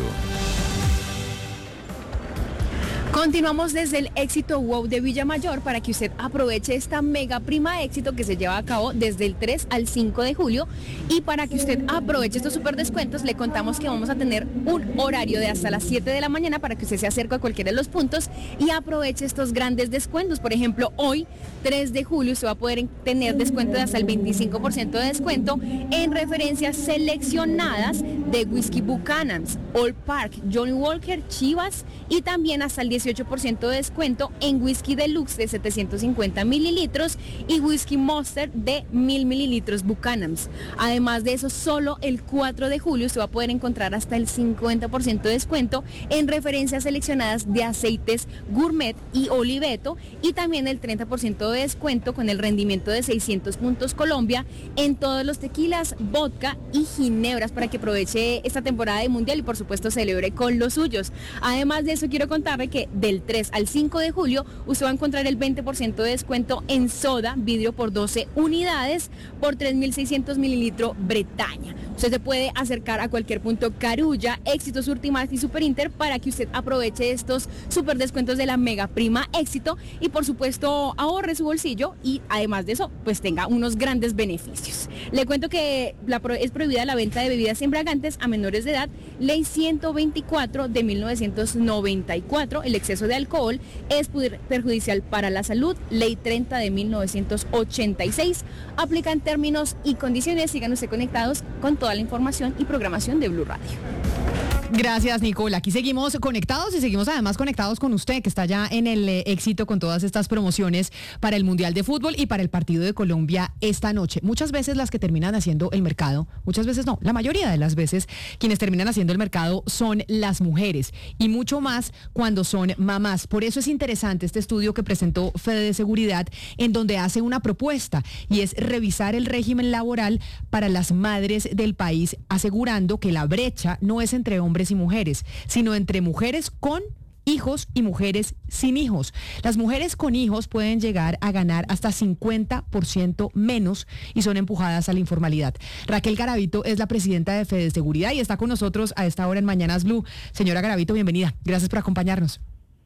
Continuamos desde el Éxito Wow de Villamayor para que usted aproveche esta mega prima éxito que se lleva a cabo desde el tres al cinco de julio, y para que usted aproveche estos super descuentos le contamos que vamos a tener un horario de hasta las siete de la mañana para que usted se acerque a cualquiera de los puntos y aproveche estos grandes descuentos. Por ejemplo, hoy tres de julio usted va a poder tener descuento de hasta el veinticinco por ciento de descuento en referencias seleccionadas de Whisky Buchanan's, Old Park, Johnny Walker, Chivas, y también hasta el dieciocho por ciento de descuento en Whisky Deluxe de setecientos cincuenta mililitros y Whisky Monster de mil mililitros Buchanan's. Además de eso, solo el cuatro de julio usted va a poder encontrar hasta el cincuenta por ciento de descuento en referencias seleccionadas de aceites Gourmet y Oliveto, y también el treinta por ciento de descuento con el rendimiento de seiscientos puntos Colombia en todos los tequilas, vodka y ginebras para que aproveche esta temporada de mundial y por supuesto celebre con los suyos. Además de eso, quiero contarle que del tres al cinco de julio usted va a encontrar el veinte por ciento de descuento en soda vidrio por doce unidades por tres mil seiscientos mililitros Bretaña. Usted se puede acercar a cualquier punto Carulla, Éxito, Surtimax y Superinter para que usted aproveche estos super descuentos de la mega prima éxito y por supuesto ahorre su bolsillo y además de eso pues tenga unos grandes beneficios. Le cuento que la pro- es prohibida la venta de bebidas embriagantes a menores de edad, ley ciento veinticuatro de mil novecientos noventa y cuatro, el exceso de alcohol es perjudicial para la salud, ley treinta de mil novecientos ochenta y seis, aplica en términos y condiciones. Sigan ustedes conectados con toda la información y programación de Blue Radio. Gracias, Nicole. Aquí seguimos conectados y seguimos además conectados con usted, que está ya en el eh, éxito con todas estas promociones para el Mundial de Fútbol y para el partido de Colombia esta noche. Muchas veces las que terminan haciendo el mercado, muchas veces no, la mayoría de las veces quienes terminan haciendo el mercado son las mujeres y mucho más cuando son mamás. Por eso es interesante este estudio que presentó Fede de Seguridad, en donde hace una propuesta y es revisar el régimen laboral para las madres del país, asegurando que la brecha no es entre hombres y mujeres, sino entre mujeres con hijos y mujeres sin hijos. Las mujeres con hijos pueden llegar a ganar hasta cincuenta por ciento menos y son empujadas a la informalidad. Raquel Garavito es la presidenta de Fede Seguridad y está con nosotros a esta hora en Mañanas Blue. Señora Garavito, bienvenida. Gracias por acompañarnos.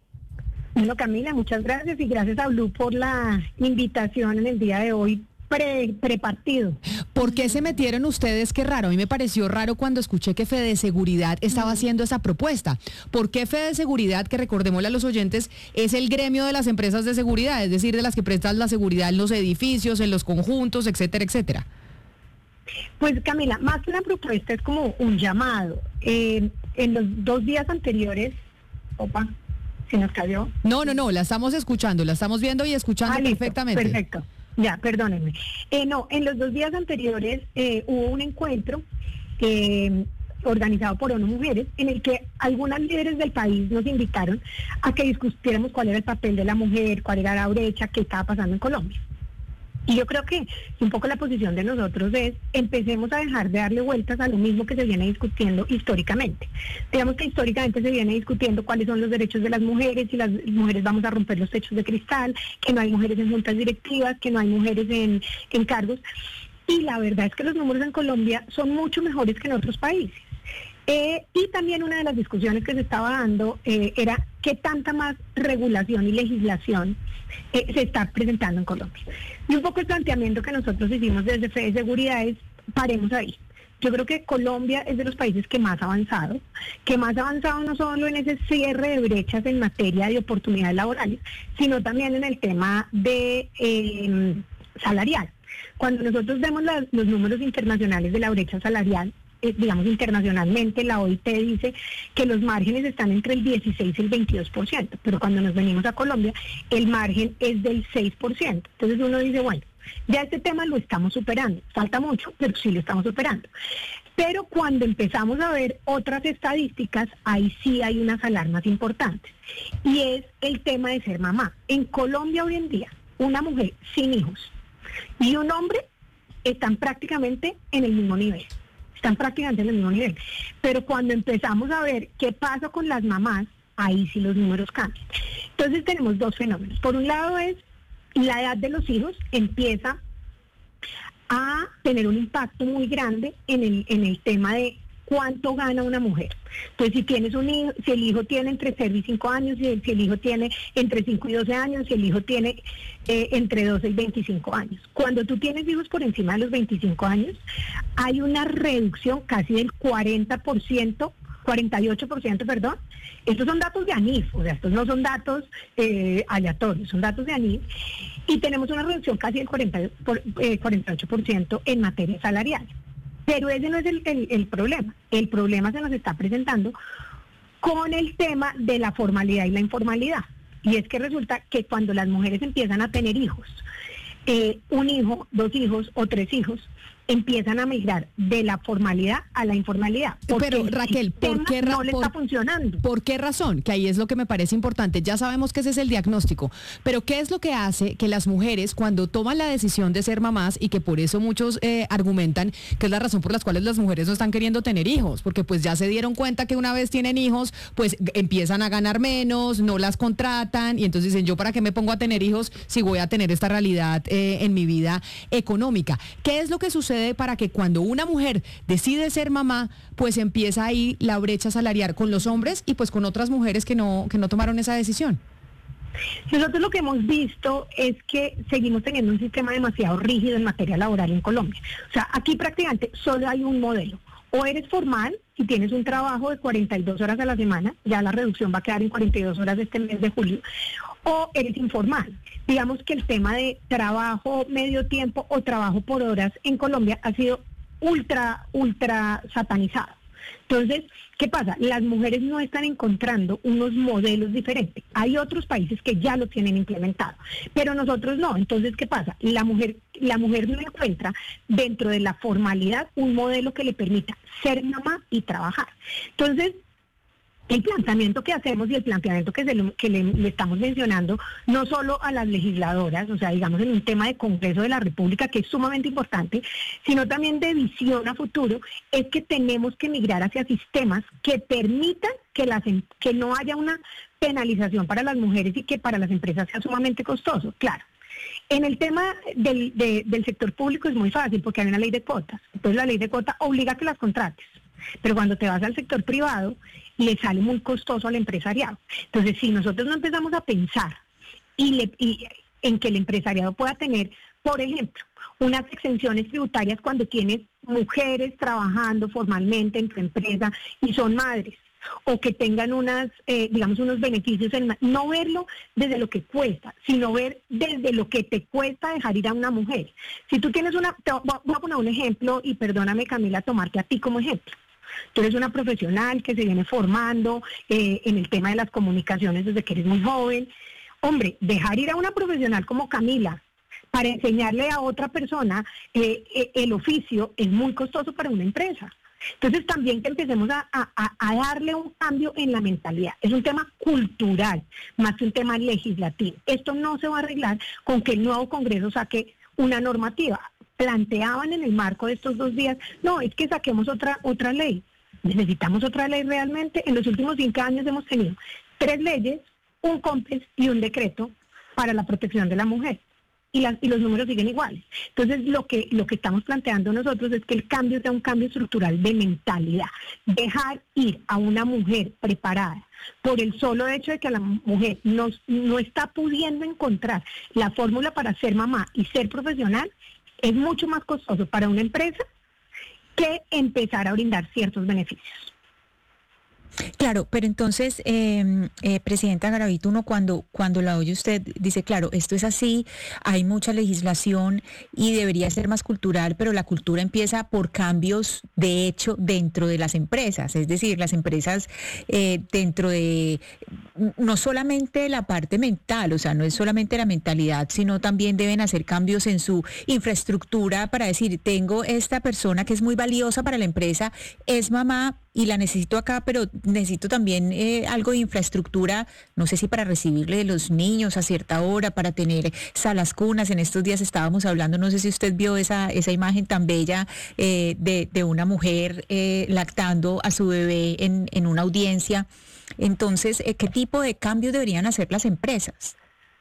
Bueno, Camila, muchas gracias y gracias a Blue por la invitación en el día de hoy. Pre, prepartido. ¿Por qué se metieron ustedes? Qué raro. A mí me pareció raro cuando escuché que Fede Seguridad estaba haciendo esa propuesta. ¿Por qué Fede Seguridad, que recordémosle a los oyentes, es el gremio de las empresas de seguridad, es decir, de las que prestan la seguridad en los edificios, en los conjuntos, etcétera, etcétera? Pues Camila, más que una propuesta es como un llamado. Eh, en los dos días anteriores, opa, ¿se nos cayó? No, no, no, la estamos escuchando, la estamos viendo y escuchando ah, listo, perfectamente. Perfecto. Ya, perdónenme. Eh, no, en los dos días anteriores eh, hubo un encuentro eh, organizado por ONU Mujeres, en el que algunas líderes del país nos invitaron a que discutiéramos cuál era el papel de la mujer, cuál era la brecha, qué estaba pasando en Colombia. Y yo creo que un poco la posición de nosotros es, empecemos a dejar de darle vueltas a lo mismo que se viene discutiendo históricamente. Digamos que históricamente se viene discutiendo cuáles son los derechos de las mujeres, si las mujeres vamos a romper los techos de cristal, que no hay mujeres en juntas directivas, que no hay mujeres en, en cargos. Y la verdad es que los números en Colombia son mucho mejores que en otros países. Eh, y también una de las discusiones que se estaba dando eh, era qué tanta más regulación y legislación eh, se está presentando en Colombia. Y un poco el planteamiento que nosotros hicimos desde Fede Seguridad es, paremos ahí. Yo creo que Colombia es de los países que más ha avanzado, que más ha avanzado no solo en ese cierre de brechas en materia de oportunidades laborales, sino también en el tema de eh, salarial. Cuando nosotros vemos la, los números internacionales de la brecha salarial, eh, digamos internacionalmente, la O I T dice que los márgenes están entre el dieciséis y el veintidós por ciento, pero cuando nos venimos a Colombia, el margen es del seis por ciento. Entonces uno dice, bueno, ya este tema lo estamos superando, falta mucho, pero sí lo estamos superando. Pero cuando empezamos a ver otras estadísticas, ahí sí hay unas alarmas importantes, y es el tema de ser mamá. En Colombia hoy en día, una mujer sin hijos y un hombre están prácticamente en el mismo nivel, están prácticamente en el mismo nivel. Pero cuando empezamos a ver qué pasa con las mamás, ahí sí los números cambian. Entonces tenemos dos fenómenos. Por un lado es la edad de los hijos empieza a tener un impacto muy grande en el, en el tema de cuánto gana una mujer. Entonces, si tienes un hijo, si el hijo tiene entre cero y cinco años, si el, si el hijo tiene entre cinco y doce años, si el hijo tiene eh, entre doce y veinticinco años. Cuando tú tienes hijos por encima de los veinticinco años, hay una reducción casi del cuarenta por ciento, cuarenta y ocho por ciento, perdón. Estos son datos de ANIF, o sea, estos no son datos eh, aleatorios, son datos de ANIF. Y tenemos una reducción casi del cuarenta por, eh, cuarenta y ocho por ciento en materia salarial. Pero ese no es el, el, el problema. El problema se nos está presentando con el tema de la formalidad y la informalidad. Y es que resulta que cuando las mujeres empiezan a tener hijos, eh, un hijo, dos hijos o tres hijos, empiezan a migrar de la formalidad a la informalidad. Pero Raquel, ¿por qué no le por, está funcionando? ¿Por qué razón? Que ahí es lo que me parece importante. Ya sabemos que ese es el diagnóstico, pero ¿qué es lo que hace que las mujeres, cuando toman la decisión de ser mamás, y que por eso muchos eh, argumentan que es la razón por las cuales las mujeres no están queriendo tener hijos, porque pues ya se dieron cuenta que una vez tienen hijos, pues empiezan a ganar menos, no las contratan, y entonces dicen, yo para qué me pongo a tener hijos si voy a tener esta realidad eh, en mi vida económica? ¿Qué es lo que sucede para que cuando una mujer decide ser mamá, pues empieza ahí la brecha salarial con los hombres y pues con otras mujeres que no, que no tomaron esa decisión? Nosotros lo que hemos visto es que seguimos teniendo un sistema demasiado rígido en materia laboral en Colombia. O sea, aquí prácticamente solo hay un modelo. O eres formal y tienes un trabajo de cuarenta y dos horas a la semana, ya la reducción va a quedar en cuarenta y dos horas este mes de julio, o eres informal. Digamos que el tema de trabajo medio tiempo o trabajo por horas en Colombia ha sido ultra, ultra satanizado. Entonces, ¿qué pasa? Las mujeres no están encontrando unos modelos diferentes. Hay otros países que ya lo tienen implementado, pero nosotros no. Entonces, ¿qué pasa? La mujer, la mujer no encuentra dentro de la formalidad un modelo que le permita ser mamá y trabajar. Entonces, el planteamiento que hacemos y el planteamiento que, se lo, que le, le estamos mencionando, no solo a las legisladoras, o sea, digamos en un tema de Congreso de la República, que es sumamente importante, sino también de visión a futuro, es que tenemos que migrar hacia sistemas que permitan que, las, que no haya una penalización para las mujeres y que para las empresas sea sumamente costoso. Claro, en el tema del, de, del sector público es muy fácil porque hay una ley de cuotas. Entonces la ley de cuotas obliga a que las contrates. Pero cuando te vas al sector privado, le sale muy costoso al empresariado. Entonces, si nosotros no empezamos a pensar y, le, y en que el empresariado pueda tener, por ejemplo, unas exenciones tributarias cuando tienes mujeres trabajando formalmente en tu empresa y son madres, o que tengan unas, eh, digamos, unos beneficios, en, no verlo desde lo que cuesta, sino ver desde lo que te cuesta dejar ir a una mujer. Si tú tienes una, te voy a poner un ejemplo, y perdóname, Camila, tomarte a ti como ejemplo. Tú eres una profesional que se viene formando eh, en el tema de las comunicaciones desde que eres muy joven. Hombre, dejar ir a una profesional como Camila para enseñarle a otra persona eh, eh, el oficio es muy costoso para una empresa. Entonces también que empecemos a, a, a darle un cambio en la mentalidad. Es un tema cultural, más que un tema legislativo. Esto no se va a arreglar con que el nuevo Congreso saque una normativa. Planteaban en el marco de estos dos días, no, es que saquemos otra, otra ley. Necesitamos otra ley realmente. En los últimos cinco años hemos tenido tres leyes, un COMPES y un decreto para la protección de la mujer. Y, las, y los números siguen iguales. Entonces, lo que, lo que estamos planteando nosotros es que el cambio sea un cambio estructural de mentalidad. Dejar ir a una mujer preparada por el solo hecho de que la mujer no, no está pudiendo encontrar la fórmula para ser mamá y ser profesional, es mucho más costoso para una empresa que empezar a brindar ciertos beneficios. Claro, pero entonces, eh, eh, Presidenta Garavito, uno cuando, cuando la oye usted dice, claro, esto es así, hay mucha legislación y debería ser más cultural, pero la cultura empieza por cambios de hecho dentro de las empresas, es decir, las empresas eh, dentro de, no solamente la parte mental, o sea, no es solamente la mentalidad, sino también deben hacer cambios en su infraestructura para decir, tengo esta persona que es muy valiosa para la empresa, es mamá, y la necesito acá, pero necesito también eh, algo de infraestructura, no sé si para recibirle de los niños a cierta hora, para tener salas cunas. En estos días estábamos hablando, no sé si usted vio esa, esa imagen tan bella eh, de, de una mujer eh, lactando a su bebé en, en una audiencia. Entonces, eh, ¿qué tipo de cambios deberían hacer las empresas?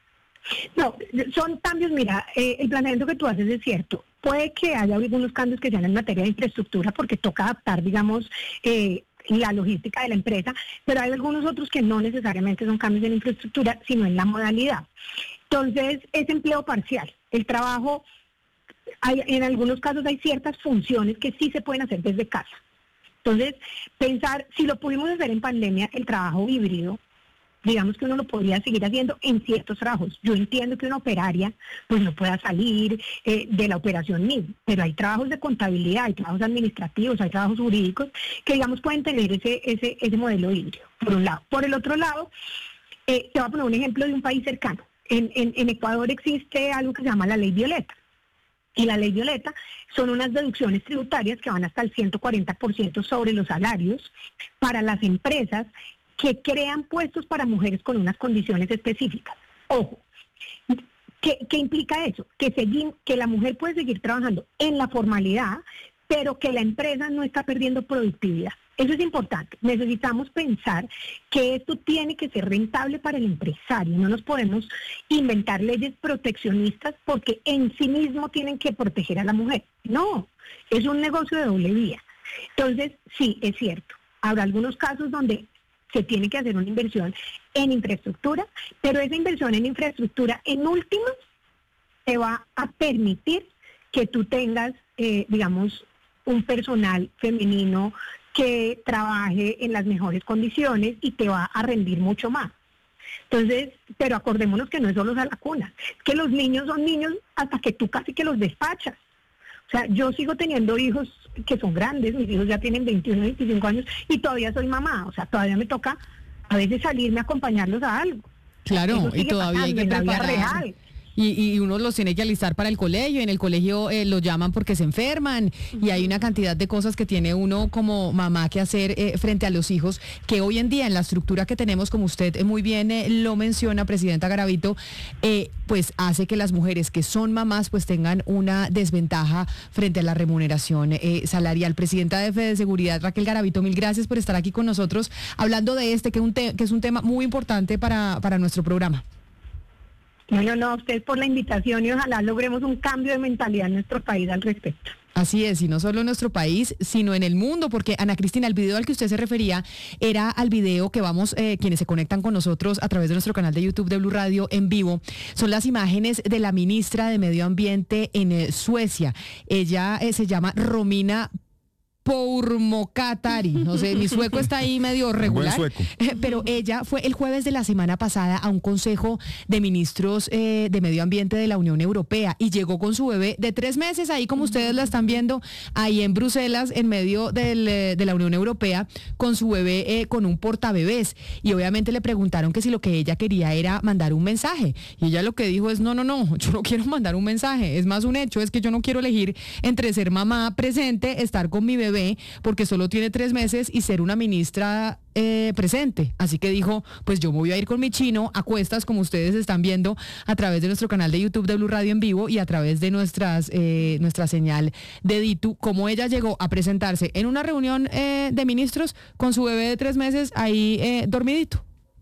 No, son cambios, mira, eh, el planteamiento que tú haces es cierto. Puede que haya algunos cambios que sean en materia de infraestructura porque toca adaptar, digamos, eh, la logística de la empresa, pero hay algunos otros que no necesariamente son cambios en infraestructura, sino en la modalidad. Entonces, es empleo parcial. El trabajo, hay, en algunos casos hay ciertas funciones que sí se pueden hacer desde casa. Entonces, pensar, si lo pudimos hacer en pandemia, el trabajo híbrido, digamos que uno lo podría seguir haciendo en ciertos trabajos. Yo entiendo que una operaria pues no pueda salir eh, de la operación misma, pero hay trabajos de contabilidad, hay trabajos administrativos, hay trabajos jurídicos que digamos pueden tener ese ese ese modelo híbrido, por un lado. Por el otro lado, eh, te voy a poner un ejemplo de un país cercano. En, en, en Ecuador existe algo que se llama la Ley Violeta. Y la Ley Violeta son unas deducciones tributarias que van hasta el ciento cuarenta por ciento sobre los salarios para las empresas que crean puestos para mujeres con unas condiciones específicas. Ojo, ¿qué, qué implica eso? Que, seguir, que la mujer puede seguir trabajando en la formalidad, pero que la empresa no está perdiendo productividad. Eso es importante. Necesitamos pensar que esto tiene que ser rentable para el empresario. No nos podemos inventar leyes proteccionistas porque en sí mismo tienen que proteger a la mujer. No, es un negocio de doble vía. Entonces, sí, es cierto. Habrá algunos casos donde se tiene que hacer una inversión en infraestructura, pero esa inversión en infraestructura, en últimas, te va a permitir que tú tengas, eh, digamos, un personal femenino que trabaje en las mejores condiciones y te va a rendir mucho más. Entonces, pero acordémonos que no es solo la cuna, es que los niños son niños hasta que tú casi que los despachas. O sea, yo sigo teniendo hijos que son grandes, mis hijos ya tienen veintiuno, veinticinco años y todavía soy mamá, o sea, todavía me toca a veces salirme a acompañarlos a algo. Claro, y todavía hay que preparar. Y, y uno los tiene que alistar para el colegio, en el colegio eh, los llaman porque se enferman, uh-huh. Y hay una cantidad de cosas que tiene uno como mamá que hacer eh, frente a los hijos, que hoy en día en la estructura que tenemos, como usted muy bien eh, lo menciona, Presidenta Garavito, eh, pues hace que las mujeres que son mamás pues tengan una desventaja frente a la remuneración eh, salarial. Presidenta de Fede Seguridad, Raquel Garavito, mil gracias por estar aquí con nosotros hablando de este, que, un te- que es un tema muy importante para, para nuestro programa. No, no, no, a usted por la invitación y ojalá logremos un cambio de mentalidad en nuestro país al respecto. Así es, y no solo en nuestro país, sino en el mundo, porque Ana Cristina, el video al que usted se refería era al video que vamos, eh, quienes se conectan con nosotros a través de nuestro canal de YouTube de Blue Radio en vivo, son las imágenes de la ministra de Medio Ambiente en eh, Suecia. Ella eh, se llama Romina Pourmokatari, no sé, mi sueco está ahí medio regular, pero ella fue el jueves de la semana pasada a un consejo de ministros eh, de medio ambiente de la Unión Europea y llegó con su bebé de tres meses, ahí como ustedes la están viendo, ahí en Bruselas, en medio del, de la Unión Europea, con su bebé, eh, con un portabebés, y obviamente le preguntaron que si lo que ella quería era mandar un mensaje, y ella lo que dijo es, no, no, no, yo no quiero mandar un mensaje, es más un hecho, es que yo no quiero elegir entre ser mamá presente, estar con mi bebé bebé porque solo tiene tres meses y ser una ministra eh, presente. Así que dijo, pues yo me voy a ir con mi chino a cuestas, como ustedes están viendo a través de nuestro canal de YouTube de Blue Radio en vivo y a través de nuestras eh, nuestra señal de Ditu, como ella llegó a presentarse en una reunión eh, de ministros con su bebé de tres meses ahí eh, dormidito.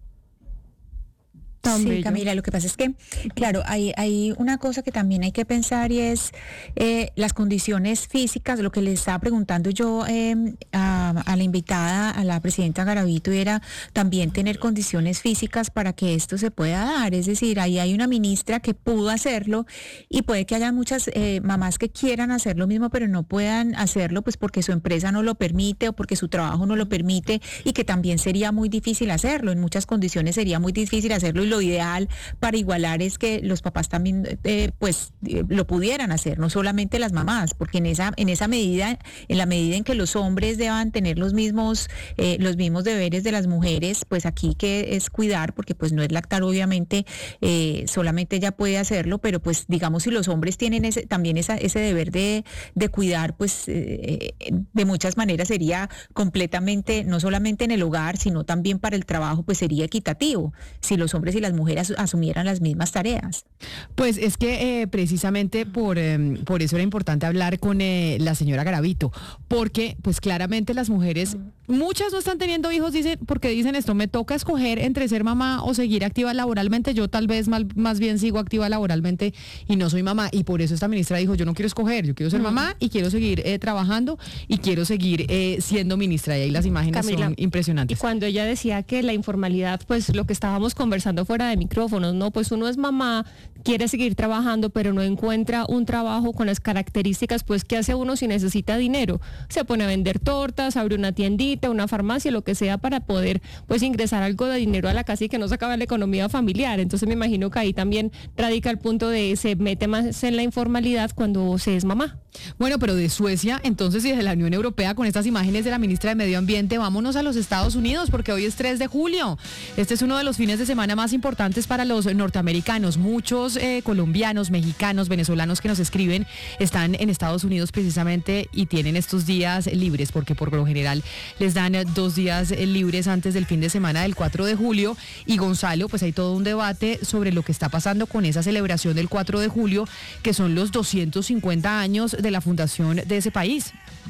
Sí, bello. Camila, lo que pasa es que, claro, hay, hay una cosa que también hay que pensar y es eh, las condiciones físicas. Lo que le estaba preguntando yo eh, a, a la invitada, a la presidenta Garavito, era también tener condiciones físicas para que esto se pueda dar. Es decir, ahí hay una ministra que pudo hacerlo y puede que haya muchas eh, mamás que quieran hacer lo mismo, pero no puedan hacerlo pues porque su empresa no lo permite o porque su trabajo no lo permite, y que también sería muy difícil hacerlo. En muchas condiciones sería muy difícil hacerlo, y lo ideal para igualar es que los papás también eh, pues eh, lo pudieran hacer, no solamente las mamás, porque en esa en esa medida, en la medida en que los hombres deban tener los mismos eh, los mismos deberes de las mujeres, pues aquí que es cuidar, porque pues no es lactar obviamente, eh, solamente ella puede hacerlo, pero pues digamos si los hombres tienen ese también esa, ese deber de, de cuidar, pues eh, de muchas maneras sería completamente, no solamente en el hogar, sino también para el trabajo, pues sería equitativo si los hombres y las mujeres asumieran las mismas tareas. Pues es que eh, precisamente por, eh, por eso era importante hablar con eh, la señora Garavito, porque pues claramente las mujeres, muchas no están teniendo hijos, dicen, porque dicen esto, me toca escoger entre ser mamá o seguir activa laboralmente. Yo tal vez mal, más bien sigo activa laboralmente y no soy mamá, y por eso esta ministra dijo, yo no quiero escoger, yo quiero ser mamá y quiero seguir eh, trabajando y quiero seguir eh, siendo ministra, y ahí las imágenes Camila, son impresionantes. Y cuando ella decía que la informalidad, pues lo que estábamos conversando fuera de micrófonos, no, pues uno es mamá, quiere seguir trabajando, pero no encuentra un trabajo con las características, pues ¿qué hace uno si necesita dinero? Se pone a vender tortas, abre una tiendita, una farmacia, lo que sea, para poder pues ingresar algo de dinero a la casa y que no se acabe la economía familiar. Entonces me imagino que ahí también radica el punto de se mete más en la informalidad cuando se es mamá. Bueno, pero de Suecia, entonces, y de la Unión Europea, con estas imágenes de la ministra de Medio Ambiente, vámonos a los Estados Unidos, porque hoy es tres de julio. Este es uno de los fines de semana más importantes para los norteamericanos. Muchos eh, colombianos, mexicanos, venezolanos que nos escriben están en Estados Unidos precisamente y tienen estos días libres, porque por lo general les dan dos días libres antes del fin de semana del cuatro de julio. Y Gonzalo, pues hay todo un debate sobre lo que está pasando con esa celebración del cuatro de julio, que son los doscientos cincuenta años de la fundación de ese país.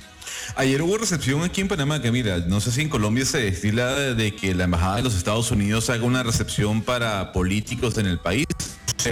Ayer hubo recepción aquí en Panamá, que mira, no sé si en Colombia se destila de, de que la Embajada de los Estados Unidos haga una recepción para políticos en el país. Sí.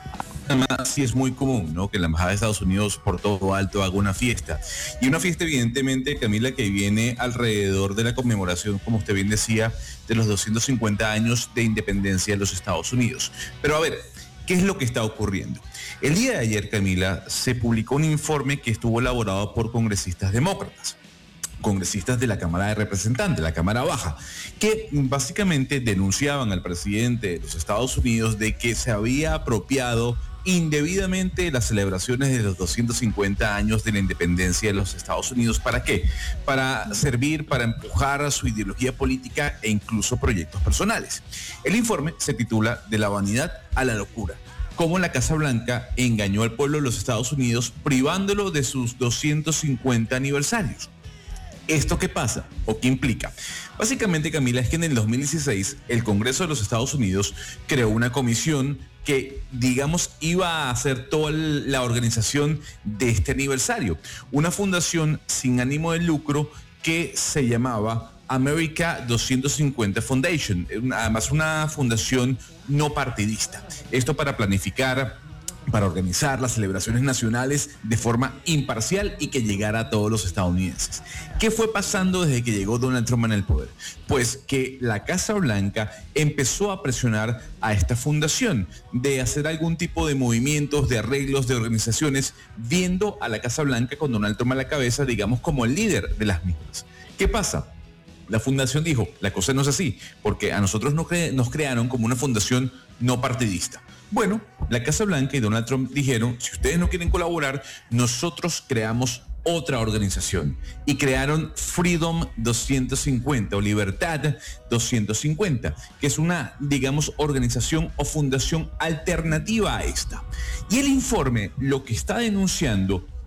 Panamá sí es muy común, ¿no? Que la Embajada de Estados Unidos por todo alto haga una fiesta. Y una fiesta evidentemente, Camila, que viene alrededor de la conmemoración, como usted bien decía, de los doscientos cincuenta años de independencia de los Estados Unidos. Pero a ver, ¿qué es lo que está ocurriendo? El día de ayer, Camila, se publicó un informe que estuvo elaborado por congresistas demócratas, congresistas de la Cámara de Representantes, la Cámara Baja, que básicamente denunciaban al presidente de los Estados Unidos de que se había apropiado indebidamente las celebraciones de los doscientos cincuenta años de la independencia de los Estados Unidos. ¿Para qué? Para servir, para empujar a su ideología política e incluso proyectos personales. El informe se titula De la vanidad a la locura: cómo la Casa Blanca engañó al pueblo de los Estados Unidos privándolo de sus doscientos cincuenta aniversarios. ¿Esto qué pasa o qué implica? Básicamente, Camila, es que en el dos mil dieciséis el Congreso de los Estados Unidos creó una comisión que, digamos, iba a hacer toda la organización de este aniversario. Una fundación sin ánimo de lucro que se llamaba America doscientos cincuenta Foundation, además una fundación no partidista. Esto para planificar, para organizar las celebraciones nacionales de forma imparcial y que llegara a todos los estadounidenses. ¿Qué fue pasando desde que llegó Donald Trump en el poder? Pues que la Casa Blanca empezó a presionar a esta fundación de hacer algún tipo de movimientos, de arreglos, de organizaciones, viendo a la Casa Blanca con Donald Trump a la cabeza, digamos, como el líder de las mismas. ¿Qué pasa? La fundación dijo, la cosa no es así, porque a nosotros nos, cre- nos crearon como una fundación no partidista. Bueno, la Casa Blanca y Donald Trump dijeron, si ustedes no quieren colaborar, nosotros creamos otra organización. Y crearon Freedom doscientos cincuenta o Libertad doscientos cincuenta, que es una, digamos, organización o fundación alternativa a esta. Y el informe lo que está denunciando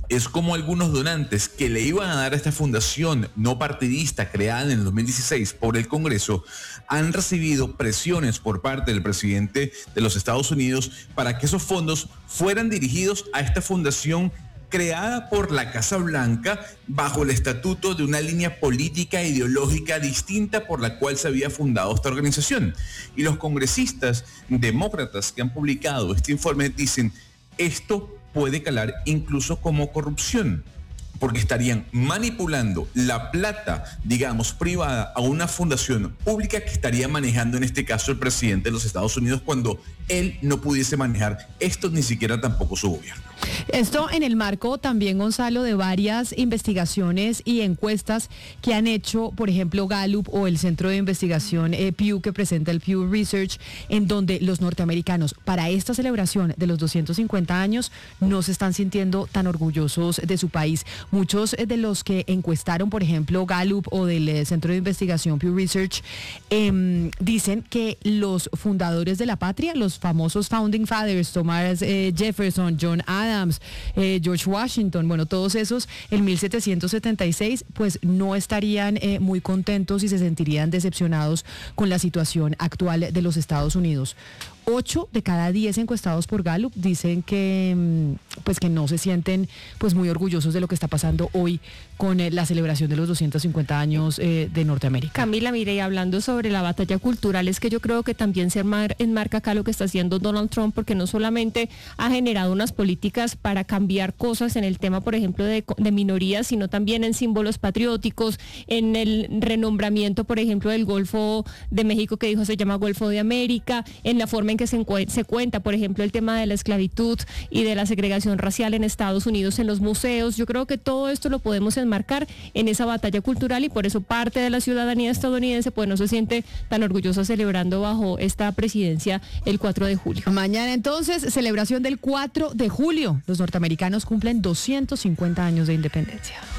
es como algunos donantes que le iban a dar a esta fundación no partidista creada en el dos mil dieciséis por el Congreso han recibido presiones por parte del presidente de los Estados Unidos para que esos fondos fueran dirigidos a esta fundación creada por la Casa Blanca bajo el estatuto de una línea política e ideológica distinta por la cual se había fundado esta organización. Y los congresistas demócratas que han publicado este informe dicen, esto puede calar incluso como corrupción, porque estarían manipulando la plata, digamos, privada a una fundación pública que estaría manejando en este caso el presidente de los Estados Unidos cuando él no pudiese manejar esto, ni siquiera tampoco su gobierno. Esto en el marco también, Gonzalo, de varias investigaciones y encuestas que han hecho, por ejemplo, Gallup o el centro de investigación eh, Pew, que presenta el Pew Research, en donde los norteamericanos para esta celebración de los doscientos cincuenta años no se están sintiendo tan orgullosos de su país. Muchos de los que encuestaron, por ejemplo, Gallup o del eh, centro de investigación Pew Research, eh, dicen que los fundadores de la patria, los famosos Founding Fathers, Thomas eh, Jefferson, John Adams, eh, George Washington, bueno, todos esos en mil setecientos setenta y seis, pues no estarían eh, muy contentos y se sentirían decepcionados con la situación actual de los Estados Unidos. Ocho de cada diez encuestados por Gallup dicen que, pues, que no se sienten pues muy orgullosos de lo que está pasando hoy con eh, la celebración de los doscientos cincuenta años eh, de Norteamérica. Camila, mire, y hablando sobre la batalla cultural, es que yo creo que también se enmarca acá lo que está haciendo Donald Trump, porque no solamente ha generado unas políticas para cambiar cosas en el tema, por ejemplo, de, de minorías, sino también en símbolos patrióticos, en el renombramiento, por ejemplo, del Golfo de México, que dijo se llama Golfo de América, en la forma en que se, se cuenta, por ejemplo, el tema de la esclavitud y de la segregación racial en Estados Unidos, en los museos. Yo creo que todo esto lo podemos enmarcar en esa batalla cultural y por eso parte de la ciudadanía estadounidense pues no se siente tan orgullosa celebrando bajo esta presidencia el cuatro de julio. Mañana entonces, celebración del cuatro de julio. Los norteamericanos cumplen doscientos cincuenta años de independencia.